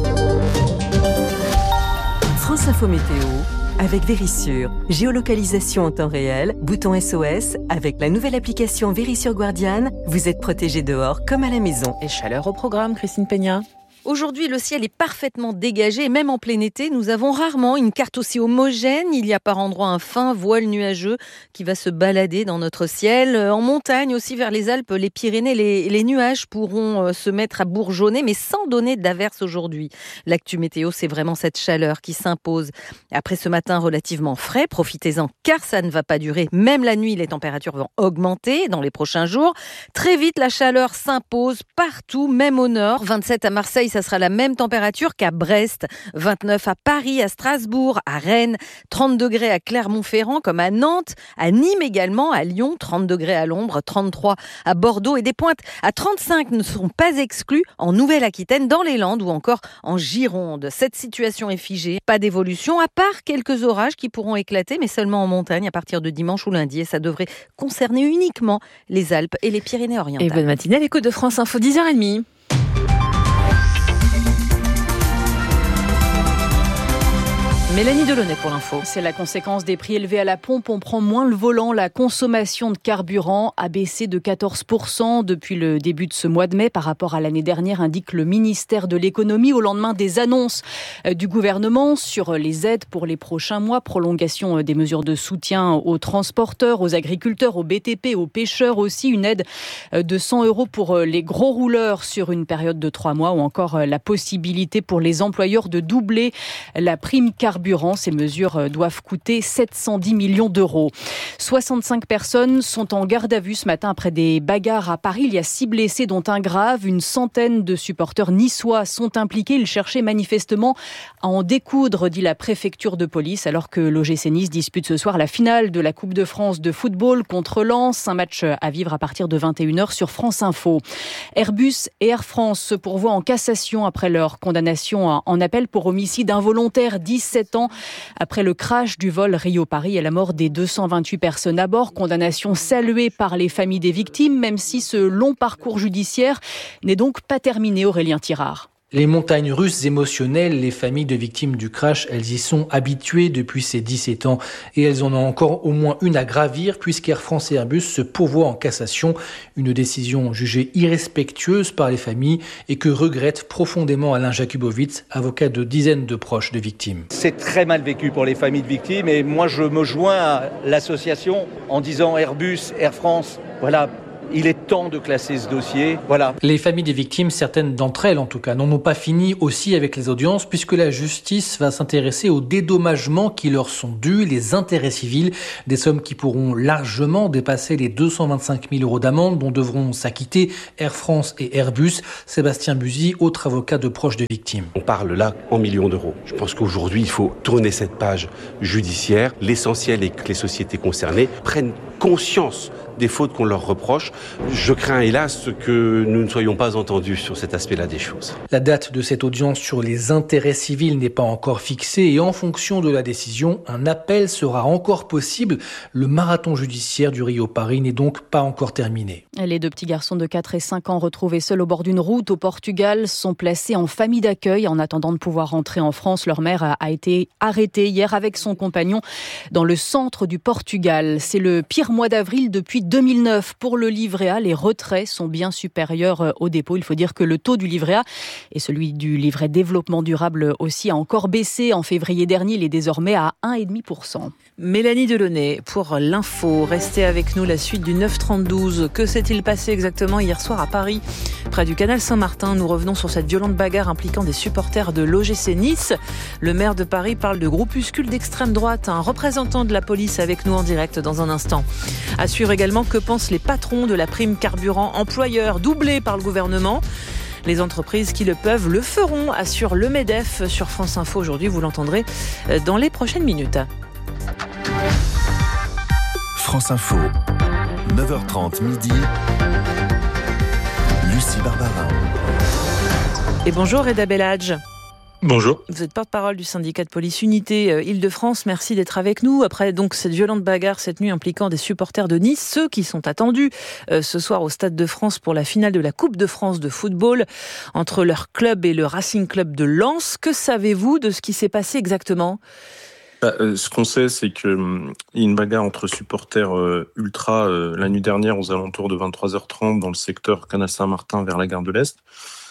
Speaker 16: France Info Météo avec Vérissure. Géolocalisation en temps réel, bouton SOS. Avec la nouvelle application Vérissure Guardian, vous êtes protégé dehors comme à la maison.
Speaker 1: Et chaleur au programme, Christine Peña.
Speaker 18: Aujourd'hui, le ciel est parfaitement dégagé, et même en plein été, nous avons rarement une carte aussi homogène. Il y a par endroits un fin voile nuageux qui va se balader dans notre ciel. En montagne aussi, vers les Alpes, les Pyrénées, les nuages pourront se mettre à bourgeonner, mais sans donner d'averse aujourd'hui. L'actu météo, c'est vraiment cette chaleur qui s'impose. Après ce matin relativement frais, profitez-en car ça ne va pas durer. Même la nuit, les températures vont augmenter dans les prochains jours. Très vite, la chaleur s'impose partout, même au nord. 27 à Marseille, ça sera la même température qu'à Brest, 29 à Paris, à Strasbourg, à Rennes, 30 degrés à Clermont-Ferrand comme à Nantes, à Nîmes également, à Lyon, 30 degrés à l'ombre, 33 à Bordeaux et des pointes à 35 ne seront pas exclues en Nouvelle-Aquitaine, dans les Landes ou encore en Gironde. Cette situation est figée, pas d'évolution à part quelques orages qui pourront éclater mais seulement en montagne à partir de dimanche ou lundi et ça devrait concerner uniquement les Alpes et les Pyrénées-Orientales.
Speaker 1: Et bonne matinée à l'écoute de France Info, 10h30. Mélanie Delaunay pour l'info.
Speaker 2: C'est la conséquence des prix élevés à la pompe. On prend moins le volant. La consommation de carburant a baissé de 14% depuis le début de ce mois de mai par rapport à l'année dernière, indique le ministère de l'économie au lendemain des annonces du gouvernement sur les aides pour les prochains mois. Prolongation des mesures de soutien aux transporteurs, aux agriculteurs, aux BTP, aux pêcheurs aussi. Une aide de 100 € pour les gros rouleurs sur une période de 3 mois ou encore la possibilité pour les employeurs de doubler la prime carburant. Ces mesures doivent coûter 710 millions d'euros. 65 personnes sont en garde à vue ce matin après des bagarres à Paris. Il y a 6 blessés, dont un grave. Une centaine de supporters niçois sont impliqués. Ils cherchaient manifestement à en découdre, dit la préfecture de police, alors que l'OGC Nice dispute ce soir la finale de la Coupe de France de football contre Lens. Un match à vivre à partir de 21h sur France Info. Airbus et Air France se pourvoient en cassation après leur condamnation en appel pour homicide involontaire. 17 ans après le crash du vol Rio-Paris et la mort des 228 personnes à bord. Condamnation saluée par les familles des victimes, même si ce long parcours judiciaire n'est donc pas terminé, Aurélien Tirard.
Speaker 3: Les montagnes russes émotionnelles, les familles de victimes du crash, elles y sont habituées depuis ces 17 ans et elles en ont encore au moins une à gravir puisqu'Air France et Airbus se pourvoient en cassation. Une décision jugée irrespectueuse par les familles et que regrette profondément Alain Jakubowicz, avocat de dizaines de proches de victimes.
Speaker 5: C'est très mal vécu pour les familles de victimes et moi je me joins à l'association en disant Airbus, Air France, voilà. Il est temps de classer ce dossier. Voilà.
Speaker 3: Les familles des victimes, certaines d'entre elles en tout cas, n'en ont pas fini aussi avec les audiences puisque la justice va s'intéresser aux dédommagements qui leur sont dus, les intérêts civils, des sommes qui pourront largement dépasser les 225 000 € d'amende dont devront s'acquitter Air France et Airbus. Sébastien Buzy, autre avocat de proches de victimes.
Speaker 20: On parle là en millions d'euros. Je pense qu'aujourd'hui, il faut tourner cette page judiciaire. L'essentiel est que les sociétés concernées prennent conscience des fautes qu'on leur reproche. Je crains hélas que nous ne soyons pas entendus sur cet aspect-là des choses.
Speaker 3: La date de cette audience sur les intérêts civils n'est pas encore fixée et en fonction de la décision, un appel sera encore possible. Le marathon judiciaire du Rio-Paris n'est donc pas encore terminé.
Speaker 2: Les 2 petits garçons de 4 et 5 ans retrouvés seuls au bord d'une route au Portugal sont placés en famille d'accueil en attendant de pouvoir rentrer en France. Leur mère a été arrêtée hier avec son compagnon dans le centre du Portugal. C'est le pire mois d'avril depuis 2009. Pour le livret A, les retraits sont bien supérieurs au dépôt. Il faut dire que le taux du livret A et celui du livret développement durable aussi a encore baissé. En février dernier, il est désormais à 1,5%.
Speaker 1: Mélanie Delaunay pour l'info. Restez avec nous, la suite du 9-32. Que s'est-il passé exactement hier soir à Paris, près du canal Saint-Martin? Nous revenons sur cette violente bagarre impliquant des supporters de l'OGC Nice. Le maire de Paris parle de groupuscules d'extrême droite. Un représentant de la police avec nous en direct dans un instant. À suivre également, que pensent les patrons de la prime carburant employeur doublée par le gouvernement? Les entreprises qui le peuvent le feront, assure le MEDEF sur France Info aujourd'hui. Vous l'entendrez dans les prochaines minutes.
Speaker 19: France Info, 9h30 midi. Lucie Barbarin.
Speaker 1: Et bonjour Reda Belhadj.
Speaker 21: Bonjour.
Speaker 1: Vous êtes porte-parole du syndicat de police Unité Île-de-France. Merci d'être avec nous. Après donc cette violente bagarre cette nuit impliquant des supporters de Nice, ceux qui sont attendus ce soir au Stade de France pour la finale de la Coupe de France de football entre leur club et le Racing Club de Lens. Que savez-vous de ce qui s'est passé exactement ?
Speaker 21: Ce qu'on sait, c'est qu'il y a une bagarre entre supporters ultra la nuit dernière aux alentours de 23h30 dans le secteur Canal Saint-Martin vers la gare de l'Est.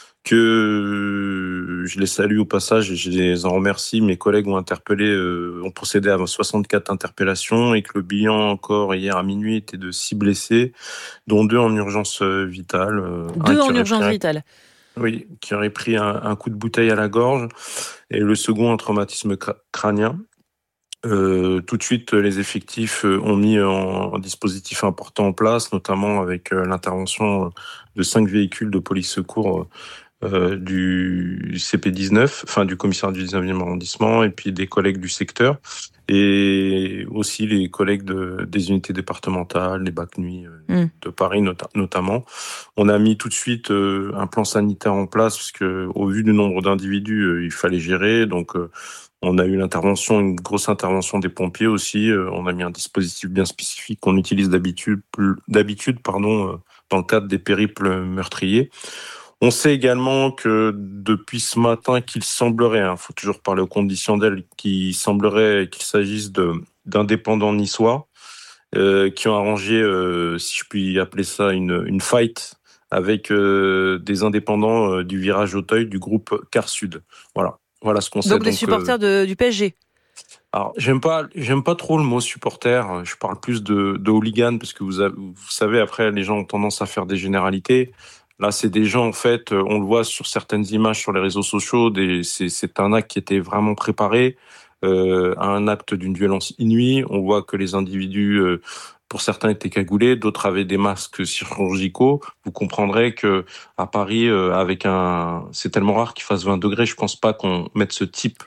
Speaker 21: Que je les salue au passage et je les en remercie. Mes collègues ont procédé à 64 interpellations et que le bilan encore hier à minuit était de 6 blessés, dont 2 en urgence vitale.
Speaker 1: 2 en urgence vitale.
Speaker 21: Oui, qui aurait pris un coup de bouteille à la gorge et le second un traumatisme crânien. Tout de suite, les effectifs ont mis un dispositif important en place, notamment avec l'intervention de 5 véhicules de police secours du CP19, enfin du commissariat du 19e arrondissement, et puis des collègues du secteur, et aussi les collègues des unités départementales, les BAC nuit de Paris notamment. On a mis tout de suite un plan sanitaire en place, parce que au vu du nombre d'individus, il fallait gérer, donc on a eu une grosse intervention des pompiers aussi. On a mis un dispositif bien spécifique qu'on utilise d'habitude, dans le cadre des périples meurtriers. On sait également que depuis ce matin qu'il semblerait, faut toujours parler au conditionnel, qu'il semblerait qu'il s'agisse d'indépendants niçois qui ont arrangé, si je puis appeler ça, une fight avec des indépendants du virage Auteuil du groupe Car Sud. Voilà ce qu'on sait.
Speaker 1: Donc des supporters du PSG.
Speaker 21: Alors, j'aime pas trop le mot supporter. Je parle plus de hooligan parce que vous savez, après, les gens ont tendance à faire des généralités. Là, c'est des gens, en fait, on le voit sur certaines images sur les réseaux sociaux, c'est un acte qui était vraiment préparé, à un acte d'une violence inouïe. On voit que les individus, pour certains, étaient cagoulés, d'autres avaient des masques chirurgicaux. Vous comprendrez que à Paris, c'est tellement rare qu'il fasse 20 degrés. Je pense pas qu'on mette ce type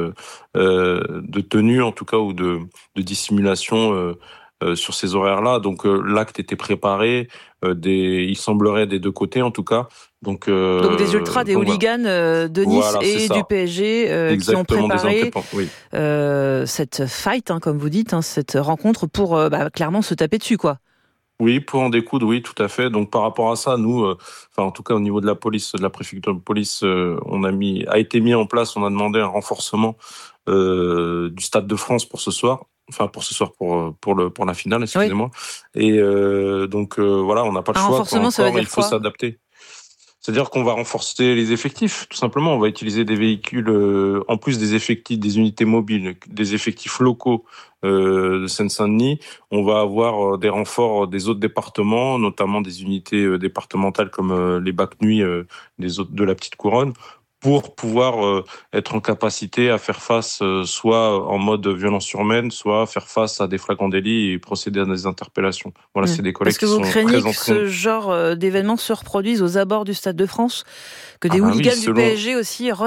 Speaker 21: de tenue, en tout cas, ou de dissimulation sur ces horaires-là. Donc l'acte était préparé, il semblerait des deux côtés, en tout cas. Donc
Speaker 1: des ultras, des hooligans de Nice et du PSG qui ont préparé cette fight, comme vous dites, cette rencontre pour clairement se taper dessus, quoi.
Speaker 21: Oui, pour en découdre, oui, tout à fait. Donc par rapport à ça, nous, en tout cas au niveau de la police, de la préfecture de police, a été mis en place, on a demandé un renforcement du Stade de France pour ce soir. Pour la finale, excusez-moi. Oui. Et voilà, on n'a pas le choix.
Speaker 1: Renforcement, ça veut dire
Speaker 21: il faut s'adapter. C'est-à-dire qu'on va renforcer les effectifs, tout simplement. On va utiliser des véhicules, en plus des effectifs, des unités mobiles, des effectifs locaux de Seine-Saint-Denis. On va avoir des renforts des autres départements, notamment des unités départementales comme les BAC Nuit de la Petite Couronne, pour pouvoir être en capacité à faire face soit en mode violence urbaine, soit faire face à des flagrants délits et procéder à des interpellations. Voilà, c'est des collègues qui sont très entraînés.
Speaker 1: Est-ce que vous craignez que ce genre d'événements se reproduisent aux abords du Stade de France ? Que des hooligans du PSG aussi